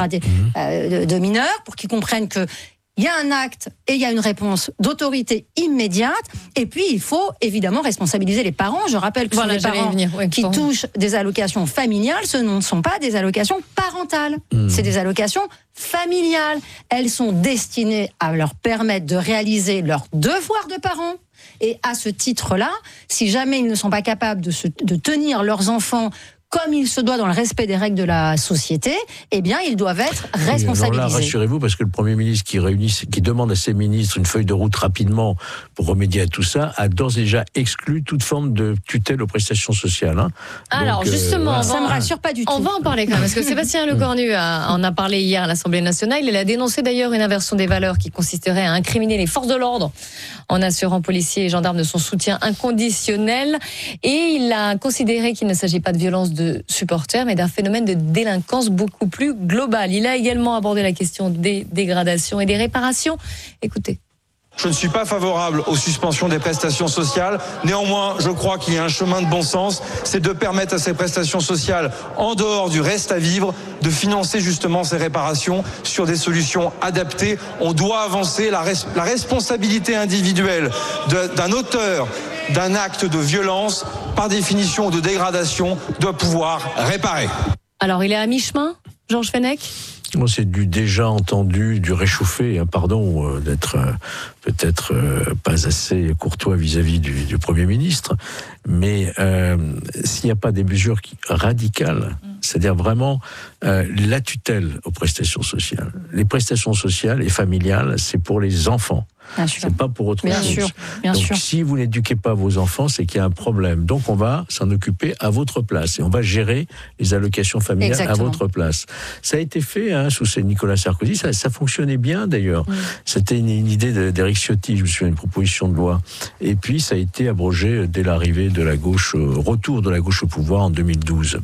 de mineurs, pour qu'ils comprennent que il y a un acte et il y a une réponse d'autorité immédiate. Et puis, il faut évidemment responsabiliser les parents. Je rappelle que ce sont les parents qui touchent des allocations familiales. Ce ne sont pas des allocations parentales. C'est des allocations familiales. Elles sont destinées à leur permettre de réaliser leurs devoirs de parents. Et à ce titre-là, si jamais ils ne sont pas capables de tenir leurs enfants comme il se doit dans le respect des règles de la société, eh bien, ils doivent être responsabilisés. Alors là, rassurez-vous, parce que le Premier ministre qui demande à ses ministres une feuille de route rapidement pour remédier à tout ça, a d'ores et déjà exclu toute forme de tutelle aux prestations sociales. Alors, justement, ça me rassure pas du tout. On va en parler quand même, parce que Sébastien Lecornu en a parlé hier à l'Assemblée nationale. Il a dénoncé d'ailleurs une inversion des valeurs qui consisterait à incriminer les forces de l'ordre en assurant policiers et gendarmes de son soutien inconditionnel. Et il a considéré qu'il ne s'agit pas de violence de supporters, mais d'un phénomène de délinquance beaucoup plus global. Il a également abordé la question des dégradations et des réparations. Écoutez. Je ne suis pas favorable aux suspensions des prestations sociales. Néanmoins, je crois qu'il y a un chemin de bon sens, c'est de permettre à ces prestations sociales, en dehors du reste à vivre, de financer justement ces réparations sur des solutions adaptées. On doit avancer la responsabilité individuelle d'un auteur d'un acte de violence par définition de dégradation, doit pouvoir réparer. Alors, il est à mi-chemin, Georges Fenech ? C'est du déjà entendu, du réchauffé, pardon, d'être peut-être pas assez courtois vis-à-vis du Premier ministre, mais s'il n'y a pas des mesures radicales, c'est-à-dire vraiment la tutelle aux prestations sociales. Les prestations sociales et familiales, c'est pour les enfants. C'est pas pour autre chose. Bien sûr. Si vous n'éduquez pas vos enfants, c'est qu'il y a un problème. Donc on va s'en occuper à votre place et on va gérer les allocations familiales à votre place. Ça a été fait sous Nicolas Sarkozy, ça fonctionnait bien d'ailleurs. C'était une idée d'Éric Ciotti, je me souviens, une proposition de loi. Et puis ça a été abrogé dès l'arrivée de la gauche, retour de la gauche au pouvoir en 2012.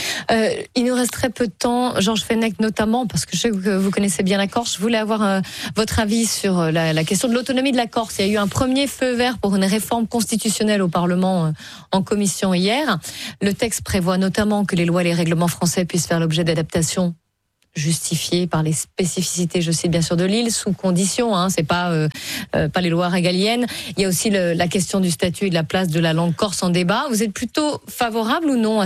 Il nous reste très peu de temps, Georges Fenech notamment, parce que je sais que vous connaissez bien la Corse. Je voulais avoir votre avis sur la question de l'autonomie de la Corse. Il y a eu un premier feu vert pour une réforme constitutionnelle au Parlement en commission hier. Le texte prévoit notamment que les lois et les règlements français puissent faire l'objet d'adaptations justifiées par les spécificités, je cite bien sûr, de l'île, sous condition, c'est pas les lois régaliennes. Il y a aussi la question du statut et de la place de la langue corse en débat. Vous êtes plutôt favorable ou non à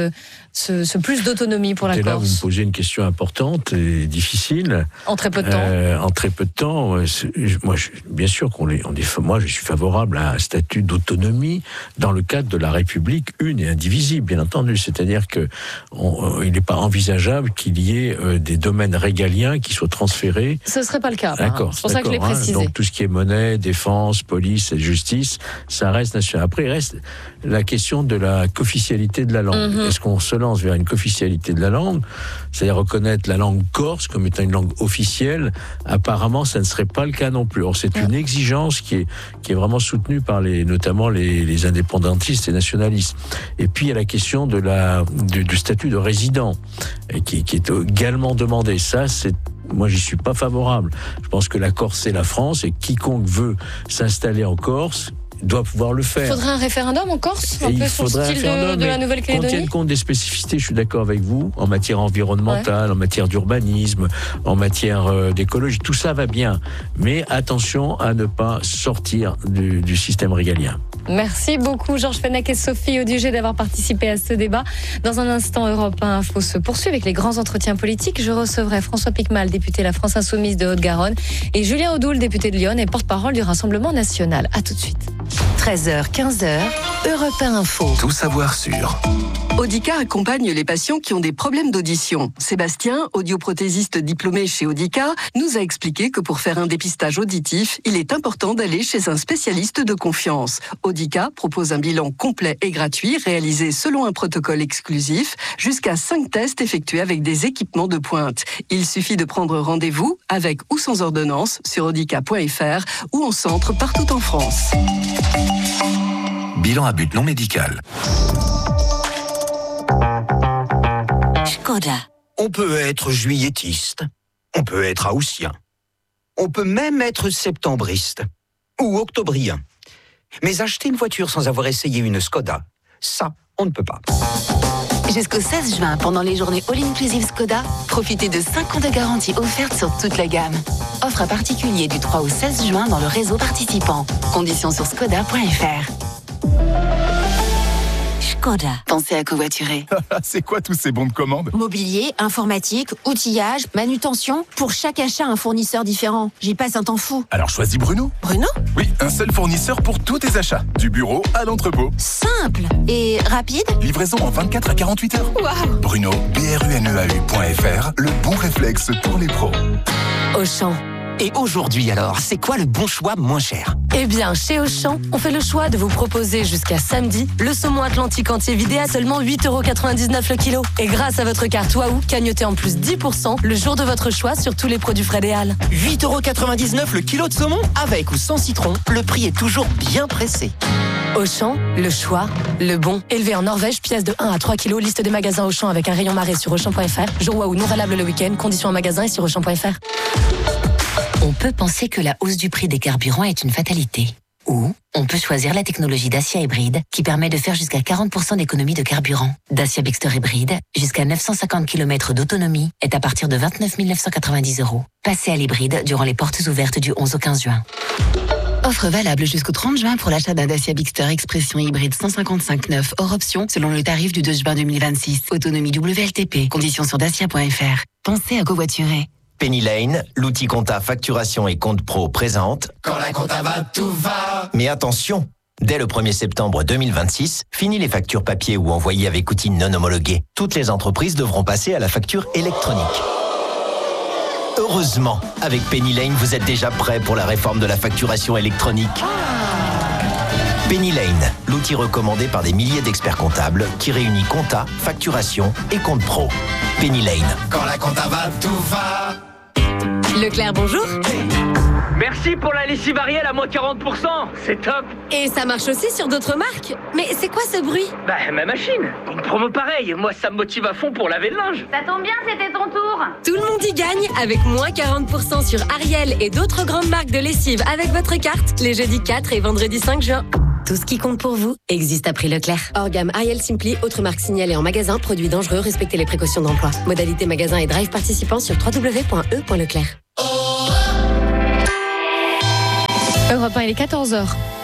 ce plus d'autonomie pour la Corse ? Là, vous me posez une question importante et difficile. En très peu de temps. En très peu de temps. Bien sûr moi, je suis favorable à un statut d'autonomie dans le cadre de la République une et indivisible, bien entendu. C'est-à-dire que il n'est pas envisageable qu'il y ait des domaines régaliens qui soient transférés. Ce ne serait pas le cas. D'accord. C'est pour ça que je l'ai précisé. Donc tout ce qui est monnaie, défense, police et justice, ça reste national. Après, il reste la question de la co-officialité de la langue. Est-ce qu'on se lance vers une co-officialité de la langue, c'est-à-dire reconnaître la langue corse comme étant une langue officielle? Apparemment, ça ne serait pas le cas non plus. Or, c'est une exigence qui est vraiment soutenue par notamment les indépendantistes et nationalistes. Et puis, il y a la question du statut de résident, qui est également demandé. Moi, j'y suis pas favorable. Je pense que la Corse, c'est la France, et quiconque veut s'installer en Corse doit pouvoir le faire. Il faudrait un référendum en Corse, un peu sur le style de la Nouvelle-Calédonie. Qu'on tienne compte des spécificités, je suis d'accord avec vous, en matière environnementale, en matière d'urbanisme, en matière d'écologie, tout ça va bien. Mais attention à ne pas sortir du système régalien. Merci beaucoup Georges Fenech et Sophie Audugé d'avoir participé à ce débat. Dans un instant, Europe 1 Info se poursuit avec les grands entretiens politiques. Je recevrai François Piquemal, député La France Insoumise de Haute-Garonne, et Julien Audoul, député de Lyon et porte-parole du Rassemblement National. À tout de suite. 13h, 15h, Europe 1 Info. Tout savoir sur... Audica accompagne les patients qui ont des problèmes d'audition. Sébastien, audioprothésiste diplômé chez Audica, nous a expliqué que pour faire un dépistage auditif, il est important d'aller chez un spécialiste de confiance. Audica propose un bilan complet et gratuit réalisé selon un protocole exclusif, jusqu'à 5 tests effectués avec des équipements de pointe. Il suffit de prendre rendez-vous avec ou sans ordonnance sur audica.fr ou en centre partout en France. Bilan à but non médical. Skoda. On peut être juilletiste, on peut être haussien, on peut même être septembriste ou octobrien. Mais acheter une voiture sans avoir essayé une Skoda, ça, on ne peut pas. Jusqu'au 16 juin, pendant les journées All-Inclusive Skoda, profitez de 5 ans de garantie offerte sur toute la gamme. Offre à particulier du 3 au 16 juin dans le réseau participant. Conditions sur skoda.fr. Skoda. Pensez à covoiturer. C'est quoi tous ces bons de commande? Mobilier, informatique, outillage, manutention. Pour chaque achat, un fournisseur différent. J'y passe un temps fou. Alors choisis Bruno. Bruno? Oui, un seul fournisseur pour tous tes achats. Du bureau à l'entrepôt. Simple et rapide. Livraison en 24 à 48 heures. Waouh! Bruno, BRUNEAU.fr, le bon réflexe pour les pros. Auchan. Et aujourd'hui alors, c'est quoi le bon choix moins cher? Eh bien, chez Auchan, on fait le choix de vous proposer jusqu'à samedi le saumon atlantique entier vidé à seulement 8,99€ le kilo. Et grâce à votre carte Waouh, cagnotez en plus 10% le jour de votre choix sur tous les produits Frédéal. 8,99€ le kilo de saumon? Avec ou sans citron, le prix est toujours bien pressé. Auchan, le choix, le bon. Élevé en Norvège, pièce de 1 à 3 kilos, liste des magasins Auchan avec un rayon marée sur Auchan.fr. Jour Waouh non valable le week-end, conditions en magasin et sur Auchan.fr. On peut penser que la hausse du prix des carburants est une fatalité. Ou on peut choisir la technologie Dacia Hybride qui permet de faire jusqu'à 40% d'économie de carburant. Dacia Bigster Hybride, jusqu'à 950 km d'autonomie, est à partir de 29 990 €. Passez à l'hybride durant les portes ouvertes du 11 au 15 juin. Offre valable jusqu'au 30 juin pour l'achat d'un Dacia Bigster Expression hybride 155/9 hors option selon le tarif du 2 juin 2026. Autonomie WLTP. Conditions sur dacia.fr. Pensez à covoiturer. Penny Lane, l'outil compta facturation et compte pro présente. Quand la compta va, tout va. Mais attention, dès le 1er septembre 2026, fini les factures papier ou envoyées avec outils non homologués. Toutes les entreprises devront passer à la facture électronique. Heureusement, avec Penny Lane, vous êtes déjà prêt pour la réforme de la facturation électronique. Penny Lane, l'outil recommandé par des milliers d'experts comptables qui réunit compta, facturation et compte pro. Penny Lane. Quand la compta va, tout va. Leclerc, bonjour. Merci pour la lessive Ariel à moins 40%, c'est top. Et ça marche aussi sur d'autres marques. Mais c'est quoi ce bruit? Bah, ma machine. Une promo pareille, moi ça me motive à fond pour laver le linge. Ça tombe bien, c'était ton tour. Tout le monde y gagne avec moins 40% sur Ariel et d'autres grandes marques de lessive avec votre carte les jeudis 4 et vendredi 5 juin. Tout ce qui compte pour vous existe à prix Leclerc. Hors gamme Ariel Simply, autres marques signalées en magasin, produits dangereux, respectez les précautions d'emploi. Modalité magasin et drive participants sur www.e.leclerc. Europe 1, il est 14h.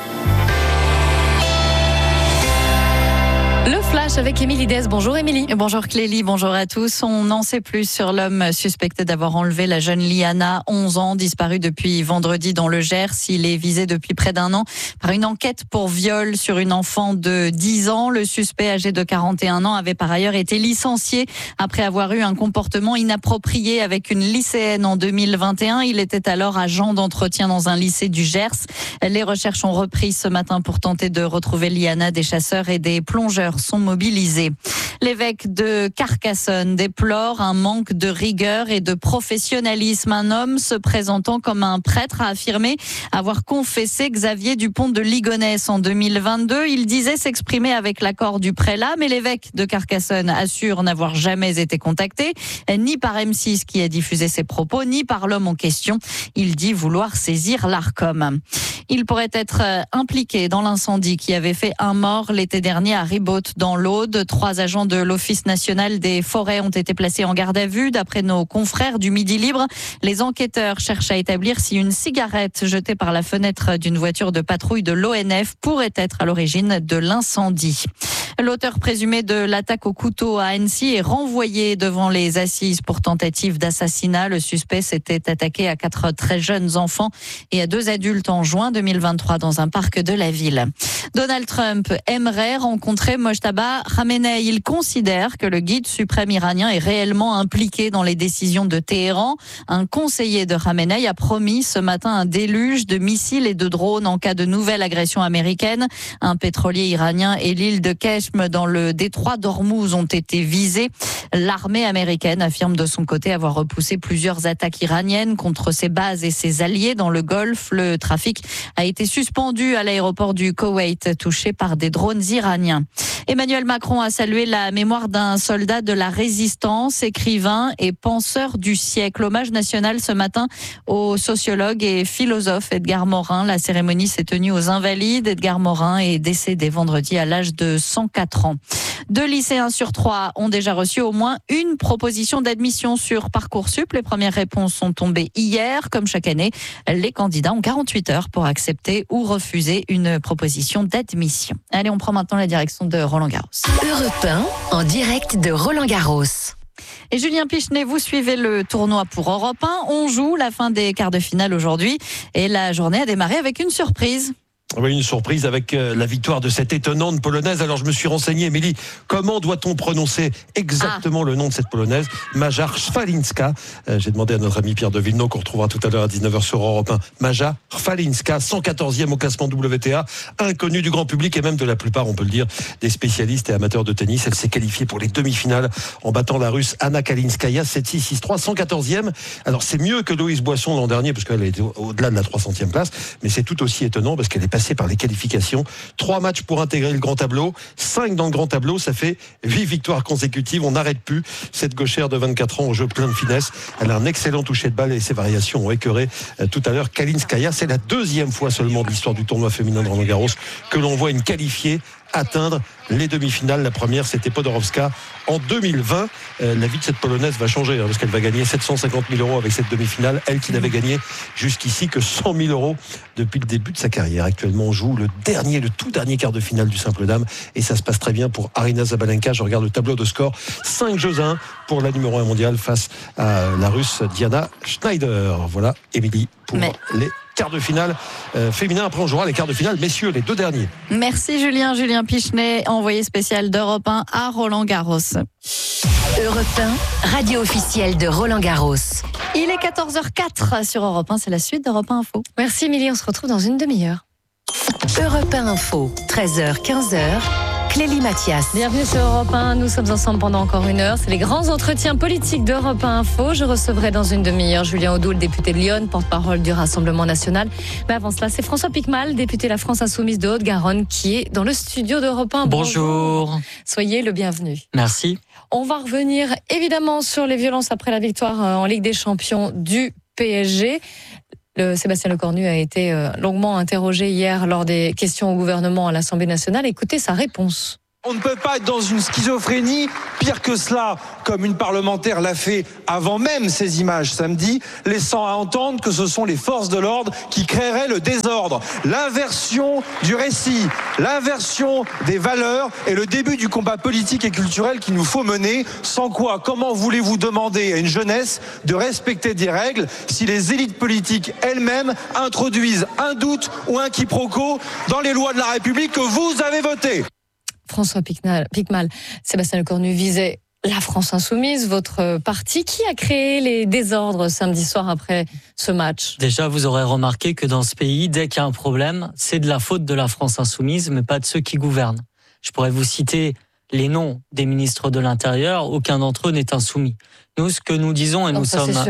Le flash avec Émilie Dez. Bonjour Émilie. Bonjour Clélie, bonjour à tous. On n'en sait plus sur l'homme suspecté d'avoir enlevé la jeune Liana, 11 ans, disparue depuis vendredi dans le Gers. Il est visé depuis près d'un an par une enquête pour viol sur une enfant de 10 ans. Le suspect âgé de 41 ans avait par ailleurs été licencié après avoir eu un comportement inapproprié avec une lycéenne en 2021. Il était alors agent d'entretien dans un lycée du Gers. Les recherches ont repris ce matin pour tenter de retrouver Liana. Des chasseurs et des plongeurs sont mobilisés. L'évêque de Carcassonne déplore un manque de rigueur et de professionnalisme. Un homme se présentant comme un prêtre a affirmé avoir confessé Xavier Dupont de Ligonnès en 2022. Il disait s'exprimer avec l'accord du prélat, mais l'évêque de Carcassonne assure n'avoir jamais été contacté, ni par M6 qui a diffusé ses propos, ni par l'homme en question. Il dit vouloir saisir l'Arcom. Il pourrait être impliqué dans l'incendie qui avait fait un mort l'été dernier à Ribaute dans l'Aude. 3 agents de l'Office national des forêts ont été placés en garde à vue. D'après nos confrères du Midi Libre, les enquêteurs cherchent à établir si une cigarette jetée par la fenêtre d'une voiture de patrouille de l'ONF pourrait être à l'origine de l'incendie. L'auteur présumé de l'attaque au couteau à Annecy est renvoyé devant les assises pour tentative d'assassinat. Le suspect s'était attaqué à 4 très jeunes enfants et à 2 adultes en juin 2023 dans un parc de la ville. Donald Trump aimerait rencontrer Mojtaba Khamenei. Il considère que le guide suprême iranien est réellement impliqué dans les décisions de Téhéran. Un conseiller de Khamenei a promis ce matin un déluge de missiles et de drones en cas de nouvelle agression américaine. Un pétrolier iranien et l'île de Keshm dans le détroit d'Ormuz ont été visés. L'armée américaine affirme de son côté avoir repoussé plusieurs attaques iraniennes contre ses bases et ses alliés dans le Golfe. Le trafic a été suspendu à l'aéroport du Koweït, touché par des drones iraniens. Emmanuel Macron a salué la mémoire d'un soldat de la résistance, écrivain et penseur du siècle. Hommage national ce matin au sociologue et philosophe Edgar Morin. La cérémonie s'est tenue aux Invalides. Edgar Morin est décédé vendredi à l'âge de 104 ans. 2 lycéens sur 3 ont déjà reçu au moins une proposition d'admission sur Parcoursup. Les premières réponses sont tombées hier. Comme chaque année, les candidats ont 48 heures pour accepter ou refuser une proposition d'admission. Allez, on prend maintenant la direction de Roland-Garros. Europe 1, en direct de Roland-Garros. Et Julien Pichenet, vous suivez le tournoi pour Europe 1. On joue la fin des quarts de finale aujourd'hui et la journée a démarré avec une surprise. Oui, une surprise avec la victoire de cette étonnante Polonaise. Alors je me suis renseigné, Émilie, comment doit-on prononcer exactement le nom de cette Polonaise? Maja Chwalinska. J'ai demandé à notre ami Pierre de Villeneuve, qu'on retrouvera tout à l'heure à 19h sur Europe 1. Maja Chwalinska, 114e au classement WTA, inconnue du grand public et même de la plupart, on peut le dire, des spécialistes et amateurs de tennis. Elle s'est qualifiée pour les demi-finales en battant la Russe Anna Kalinskaya, 7-6, 6-3, 114e. Alors c'est mieux que Loïse Boisson l'an dernier, parce qu'elle est au-delà de la 300e place, mais c'est tout aussi étonnant parce qu'elle est passée par les qualifications. 3 matchs pour intégrer le grand tableau, 5 dans le grand tableau, ça fait 8 victoires consécutives. On n'arrête plus cette gauchère de 24 ans au jeu plein de finesse. Elle a un excellent toucher de balle et ses variations ont écœuré tout à l'heure Kalinskaya. C'est la 2e fois seulement de l'histoire du tournoi féminin de Roland-Garros que l'on voit une qualifiée atteindre les demi-finales. La première, c'était Podorowska en 2020. La vie de cette Polonaise va changer parce qu'elle va gagner 750 000 € avec cette demi-finale. Elle qui n'avait gagné jusqu'ici que 100 000 € depuis le début de sa carrière. Actuellement, on joue le tout dernier quart de finale du simple dame et ça se passe très bien pour Aryna Sabalenka. Je regarde le tableau de score. 5-1 pour la numéro 1 mondiale face à la Russe Diana Schneider. Voilà, Émilie, pour les quarts de finale féminin. Après, on jouera les quarts de finale messieurs, les 2 derniers. Merci Julien Pichenet, envoyé spécial d'Europe 1 à Roland-Garros. Europe 1, radio officielle de Roland-Garros. Il est 14h04 sur Europe 1, c'est la suite d'Europe 1 Info. Merci Émilie, on se retrouve dans une demi-heure. Europe 1 Info, 13h, 15h. Clélie Mathias. Bienvenue sur Europe 1, nous sommes ensemble pendant encore une heure. C'est les grands entretiens politiques d'Europe 1 Info. Je recevrai dans une demi-heure Julien Audoul, député de Lyon, porte-parole du Rassemblement National. Mais avant cela, c'est François Piquemal, député de la France Insoumise de Haute-Garonne, qui est dans le studio d'Europe 1. Bonjour. Soyez le bienvenu. Merci. On va revenir évidemment sur les violences après la victoire en Ligue des Champions du PSG. Sébastien Lecornu a été longuement interrogé hier lors des questions au gouvernement à l'Assemblée nationale. Écoutez sa réponse. On ne peut pas être dans une schizophrénie, pire que cela, comme une parlementaire l'a fait avant même ces images samedi, laissant à entendre que ce sont les forces de l'ordre qui créeraient le désordre. L'inversion du récit, l'inversion des valeurs est le début du combat politique et culturel qu'il nous faut mener, sans quoi, comment voulez-vous demander à une jeunesse de respecter des règles si les élites politiques elles-mêmes introduisent un doute ou un quiproquo dans les lois de la République que vous avez votées? François Piquemal, Sébastien Lecornu visait la France Insoumise, votre parti. Qui a créé les désordres samedi soir après ce match ? Déjà, vous aurez remarqué que dans ce pays, dès qu'il y a un problème, c'est de la faute de la France Insoumise, mais pas de ceux qui gouvernent. Je pourrais vous citer les noms des ministres de l'Intérieur, aucun d'entre eux n'est insoumis. Nous, ce que nous disons, et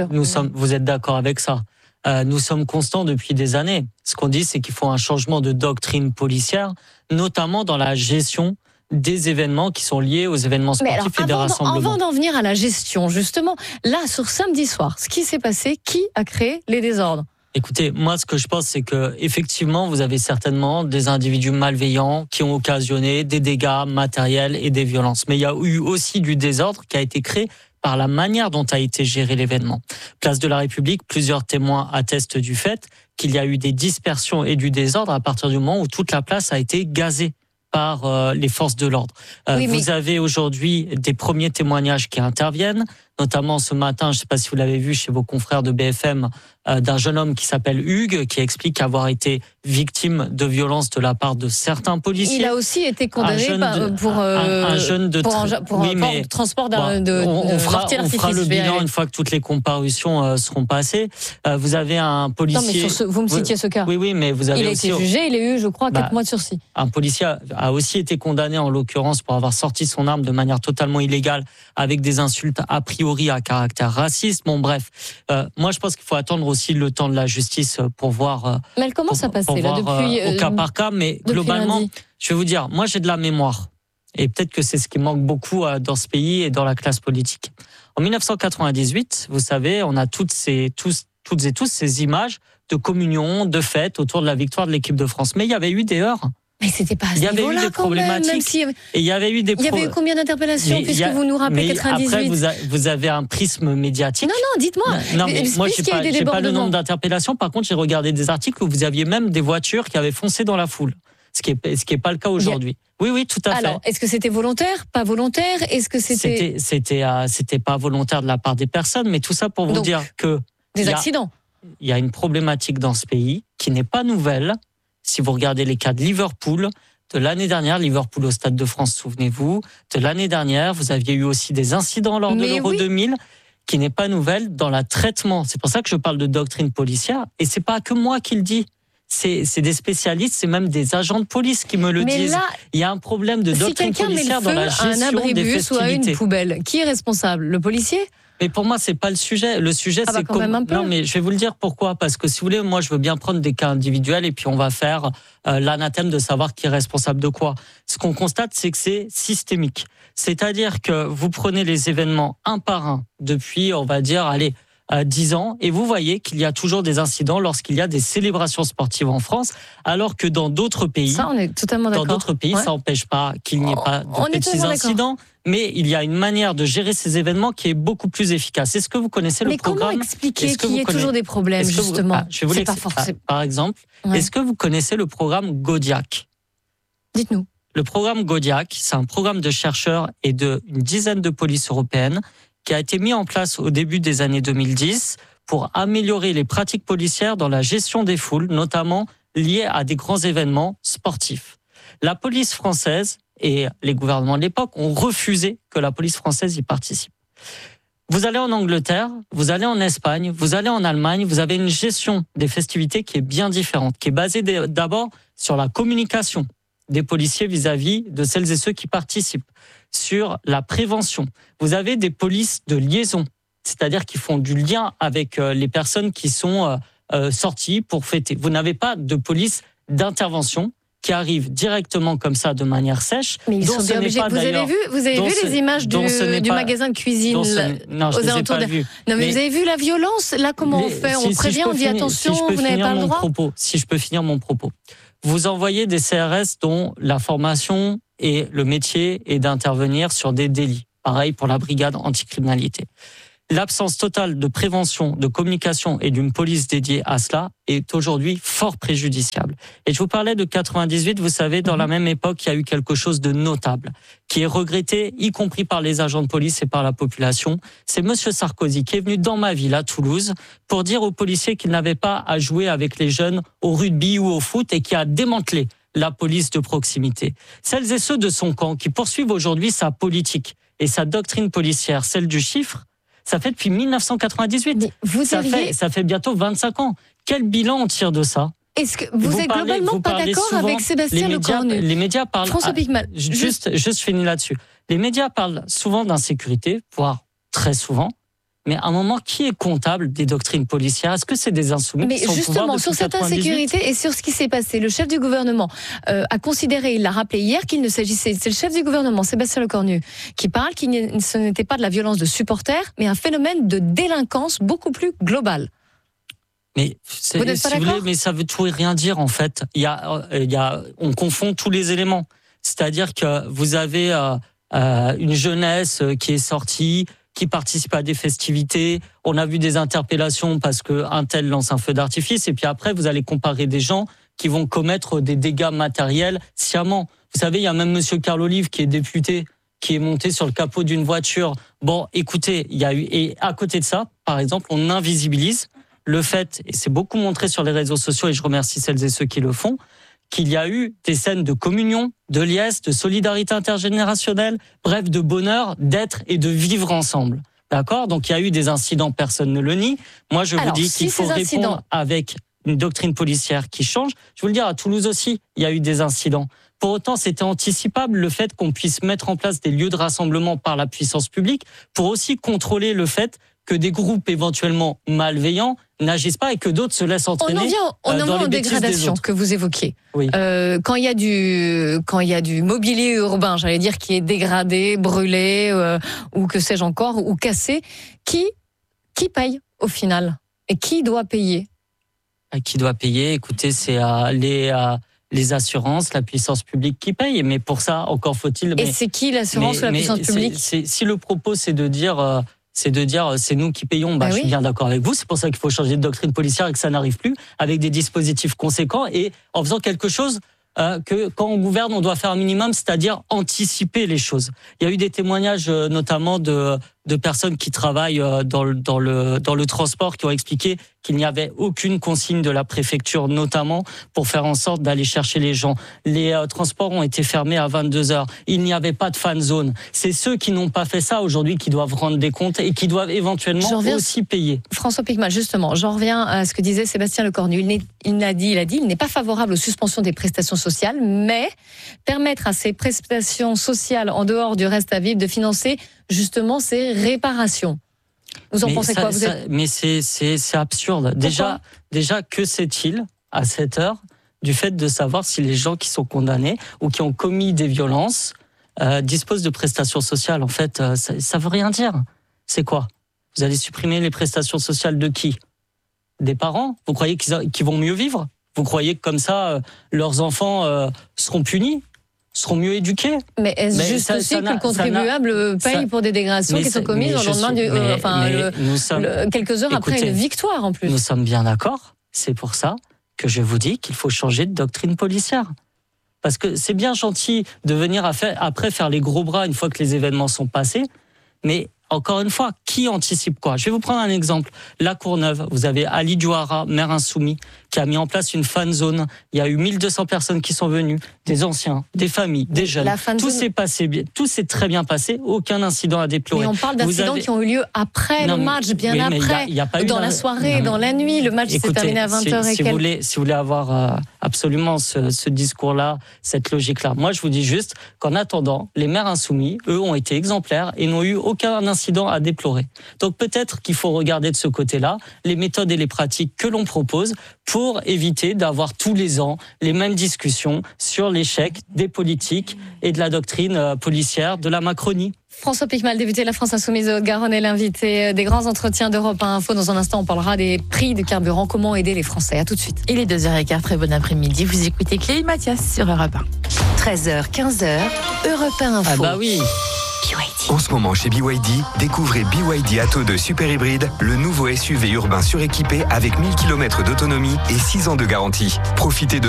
vous êtes d'accord avec ça, nous sommes constants depuis des années. Ce qu'on dit, c'est qu'il faut un changement de doctrine policière, notamment dans la gestion des événements qui sont liés aux événements sportifs et des rassemblements. Avant d'en venir à la gestion, justement, là, sur samedi soir, ce qui s'est passé, qui a créé les désordres ? Écoutez, moi, ce que je pense, c'est que effectivement, vous avez certainement des individus malveillants qui ont occasionné des dégâts matériels et des violences. Mais il y a eu aussi du désordre qui a été créé par la manière dont a été géré l'événement. Place de la République, plusieurs témoins attestent du fait qu'il y a eu des dispersions et du désordre à partir du moment où toute la place a été gazée par les forces de l'ordre. Vous avez aujourd'hui des premiers témoignages qui interviennent, notamment ce matin, je ne sais pas si vous l'avez vu chez vos confrères de BFM, d'un jeune homme qui s'appelle Hugues, qui explique avoir été victime de violences de la part de certains policiers. Il a aussi été condamné pour transport on fera le bilan une fois que toutes les comparutions seront passées. Vous avez un policier... Non, mais vous me citiez ce cas. Oui, mais vous avez il a été jugé, il a eu, je crois, 4 mois de sursis. Un policier a aussi été condamné, en l'occurrence, pour avoir sorti son arme de manière totalement illégale, avec des insultes a priori à caractère raciste. Bon, bref. Moi, je pense qu'il faut attendre aussi le temps de la justice pour voir. Mais elle commence à passer là depuis au cas par cas, mais globalement, lundi. Je vais vous dire, moi j'ai de la mémoire et peut-être que c'est ce qui manque beaucoup dans ce pays et dans la classe politique. En 1998, vous savez, on a toutes et tous ces images de communion, de fête autour de la victoire de l'équipe de France. Mais il y avait eu des heurts. Mais c'était pas à ce il y avait eu des problématiques. Et il y avait eu des il y avait eu combien d'interpellations puisque vous nous rappelez 98. Après vous avez un prisme médiatique. Non, dites-moi. Non, mais moi j'ai pas le nombre d'interpellations. Par contre, j'ai regardé des articles où vous aviez même des voitures qui avaient foncé dans la foule. Ce qui est pas le cas aujourd'hui. Oui, tout à fait. Alors, est-ce que c'était volontaire, pas volontaire ? Est-ce que c'était pas volontaire de la part des personnes, mais tout ça pour vous dire que des accidents. Il y a une problématique dans ce pays qui n'est pas nouvelle. Si vous regardez les cas de Liverpool, de l'année dernière, Liverpool au Stade de France, souvenez-vous, de l'année dernière, vous aviez eu aussi des incidents lors de l'Euro 2000, qui n'est pas nouvelle dans le traitement. C'est pour ça que je parle de doctrine policière, et c'est pas que moi qui le dis. C'est des spécialistes, c'est même des agents de police qui me le disent. Là, il y a un problème de doctrine policière dans la gestion des festivités. Un abribus ou à une poubelle, qui est responsable ? Le policier ? Mais pour moi, c'est pas le sujet. Le sujet, c'est non, mais je vais vous le dire pourquoi. Parce que si vous voulez, moi, je veux bien prendre des cas individuels et puis on va faire l'anathème de savoir qui est responsable de quoi. Ce qu'on constate, c'est que c'est systémique. C'est-à-dire que vous prenez les événements un par un depuis, on va dire, 10 ans, et vous voyez qu'il y a toujours des incidents lorsqu'il y a des célébrations sportives en France, alors que dans d'autres pays, ça, on est totalement d'accord. Dans d'autres pays, ça n'empêche pas qu'il n'y ait pas de petits incidents. Mais il y a une manière de gérer ces événements qui est beaucoup plus efficace. Est-ce que vous connaissez le programme ? Mais comment expliquer qu'il y ait toujours des problèmes, justement ? Je vais vous l'expliquer. Par exemple, est-ce que vous connaissez le programme Godiac ? Dites-nous. Le programme Godiac, c'est un programme de chercheurs et d'une dizaine de polices européennes qui a été mis en place au début des années 2010 pour améliorer les pratiques policières dans la gestion des foules, notamment liées à des grands événements sportifs. La police française et les gouvernements de l'époque ont refusé que la police française y participe. Vous allez en Angleterre, vous allez en Espagne, vous allez en Allemagne, vous avez une gestion des festivités qui est bien différente, qui est basée d'abord sur la communication des policiers vis-à-vis de celles et ceux qui participent, sur la prévention. Vous avez des polices de liaison, c'est-à-dire qui font du lien avec les personnes qui sont sorties pour fêter. Vous n'avez pas de police d'intervention qui arrive directement comme ça de manière sèche. Mais ils sont bien obligés. Vous avez vu les images du magasin de cuisine non, je aux alentours de... Non, mais vous avez vu la violence. Là, comment on fait ? On prévient, on dit attention, vous n'avez pas le droit. Si je peux finir mon propos. Vous envoyez des CRS dont la formation et le métier est d'intervenir sur des délits. Pareil pour la brigade anticriminalité. L'absence totale de prévention, de communication et d'une police dédiée à cela est aujourd'hui fort préjudiciable. Et je vous parlais de 98, vous savez, dans la même époque, il y a eu quelque chose de notable, qui est regretté, y compris par les agents de police et par la population. C'est Monsieur Sarkozy qui est venu dans ma ville, à Toulouse, pour dire aux policiers qu'ils n'avaient pas à jouer avec les jeunes au rugby ou au foot et qui a démantelé la police de proximité. Celles et ceux de son camp qui poursuivent aujourd'hui sa politique et sa doctrine policière, celle du chiffre, ça fait depuis 1998. Ça fait bientôt 25 ans. Quel bilan on tire de ça ? Est-ce que vous êtes globalement pas d'accord avec Sébastien Lecornu ? Les médias parlent... François Picmal. Juste, je finis là-dessus. Les médias parlent souvent d'insécurité, voire très souvent. Mais à un moment, qui est comptable des doctrines policières ? Est-ce que c'est des insoumis ? Mais justement, sur cette insécurité et sur ce qui s'est passé, le chef du gouvernement a considéré, il l'a rappelé hier, qu'il ne s'agissait, c'est le chef du gouvernement, Sébastien Lecornu, qui parle ce n'était pas de la violence de supporters, mais un phénomène de délinquance beaucoup plus global. Mais vous n'êtes pas d'accord ? Mais ça veut tout et rien dire en fait. On confond tous les éléments. C'est-à-dire que vous avez une jeunesse qui est sortie, qui participent à des festivités. On a vu des interpellations parce qu'un tel lance un feu d'artifice. Et puis après, vous allez comparer des gens qui vont commettre des dégâts matériels sciemment. Vous savez, il y a même Monsieur Carl Olive qui est député, qui est monté sur le capot d'une voiture. Bon, écoutez, il y a eu... Et à côté de ça, par exemple, on invisibilise le fait, et c'est beaucoup montré sur les réseaux sociaux, et je remercie celles et ceux qui le font, qu'il y a eu des scènes de communion, de liesse, de solidarité intergénérationnelle, bref, de bonheur, d'être et de vivre ensemble. D'accord ? Donc il y a eu des incidents, personne ne le nie. Moi, je vous dis qu'il faut répondre avec une doctrine policière qui change. Je vous le dis, à Toulouse aussi, il y a eu des incidents. Pour autant, c'était anticipable le fait qu'on puisse mettre en place des lieux de rassemblement par la puissance publique pour aussi contrôler le fait que des groupes éventuellement malveillants n'agissent pas et que d'autres se laissent entraîner. On en vient aux dégradations que vous évoquiez. Oui. Quand il y a du mobilier urbain, j'allais dire, qui est dégradé, brûlé, ou que sais-je encore, ou cassé, qui paye au final ? Et qui doit payer ? Qui doit payer ? Écoutez, c'est les assurances, la puissance publique qui paye. Mais pour ça, encore faut-il... Et c'est qui l'assurance ou la puissance publique ? Si le propos, c'est de dire c'est nous qui payons, je suis bien d'accord avec vous. C'est pour ça qu'il faut changer de doctrine policière et que ça n'arrive plus, avec des dispositifs conséquents et en faisant quelque chose que quand on gouverne, on doit faire un minimum, c'est-à-dire anticiper les choses. Il y a eu des témoignages notamment de personnes qui travaillent dans le transport qui ont expliqué qu'il n'y avait aucune consigne de la préfecture, notamment pour faire en sorte d'aller chercher les gens. Les transports ont été fermés à 22h. Il n'y avait pas de fan zone. C'est ceux qui n'ont pas fait ça aujourd'hui qui doivent rendre des comptes et qui doivent éventuellement aussi payer. François Picmal, justement, j'en reviens à ce que disait Sébastien Lecornu. Il a dit, il n'est pas favorable aux suspensions des prestations sociales, mais permettre à ces prestations sociales en dehors du reste à vivre de financer justement ces réparations. Vous en pensez quoi ? Mais c'est absurde. Déjà, que sait-il à cette heure du fait de savoir si les gens qui sont condamnés ou qui ont commis des violences disposent de prestations sociales ? En fait, ça veut rien dire. C'est quoi ? Vous allez supprimer les prestations sociales de qui ? Des parents ? Vous croyez qu'ils vont mieux vivre ? Vous croyez que comme ça, leurs enfants seront punis ? Seront mieux éduqués. Mais est-ce juste aussi que le contribuable paye pour des dégradations qui sont commises au lendemain quelques heures après une victoire en plus? Nous sommes bien d'accord. C'est pour ça que je vous dis qu'il faut changer de doctrine policière. Parce que c'est bien gentil de venir après faire les gros bras une fois que les événements sont passés, mais encore une fois, qui anticipe quoi ? Je vais vous prendre un exemple. La Courneuve, vous avez Ali Douara, maire insoumis, qui a mis en place une fan zone. Il y a eu 1200 personnes qui sont venues, des anciens, des familles, des jeunes. Tout s'est passé bien, tout s'est très bien passé, aucun incident à déplorer. Mais on parle d'incidents qui ont eu lieu après le match, bien après, y a pas dans la soirée, dans la nuit. Le match s'est terminé à 20h et quelques. Si vous voulez avoir absolument ce discours-là, cette logique-là, moi je vous dis juste qu'en attendant, les maires insoumis, eux, ont été exemplaires et n'ont eu aucun incident à déplorer. Donc peut-être qu'il faut regarder de ce côté-là les méthodes et les pratiques que l'on propose pour éviter d'avoir tous les ans les mêmes discussions sur l'échec des politiques et de la doctrine policière de la Macronie. François Piquemal, député de la France Insoumise de Haute-Garonne, est l'invité des grands entretiens d'Europe 1 Info. Dans un instant, on parlera des prix de carburant. Comment aider les Français ? À tout de suite. Il est 2h15, très bon après-midi. Vous écoutez Clélie Mathias sur Europe 1. 13h, 15h, Europe 1 Info. Ah bah oui. En ce moment chez BYD, découvrez BYD Atto 2 Super Hybride, le nouveau SUV urbain suréquipé avec 1000 km d'autonomie et 6 ans de garantie. Profitez de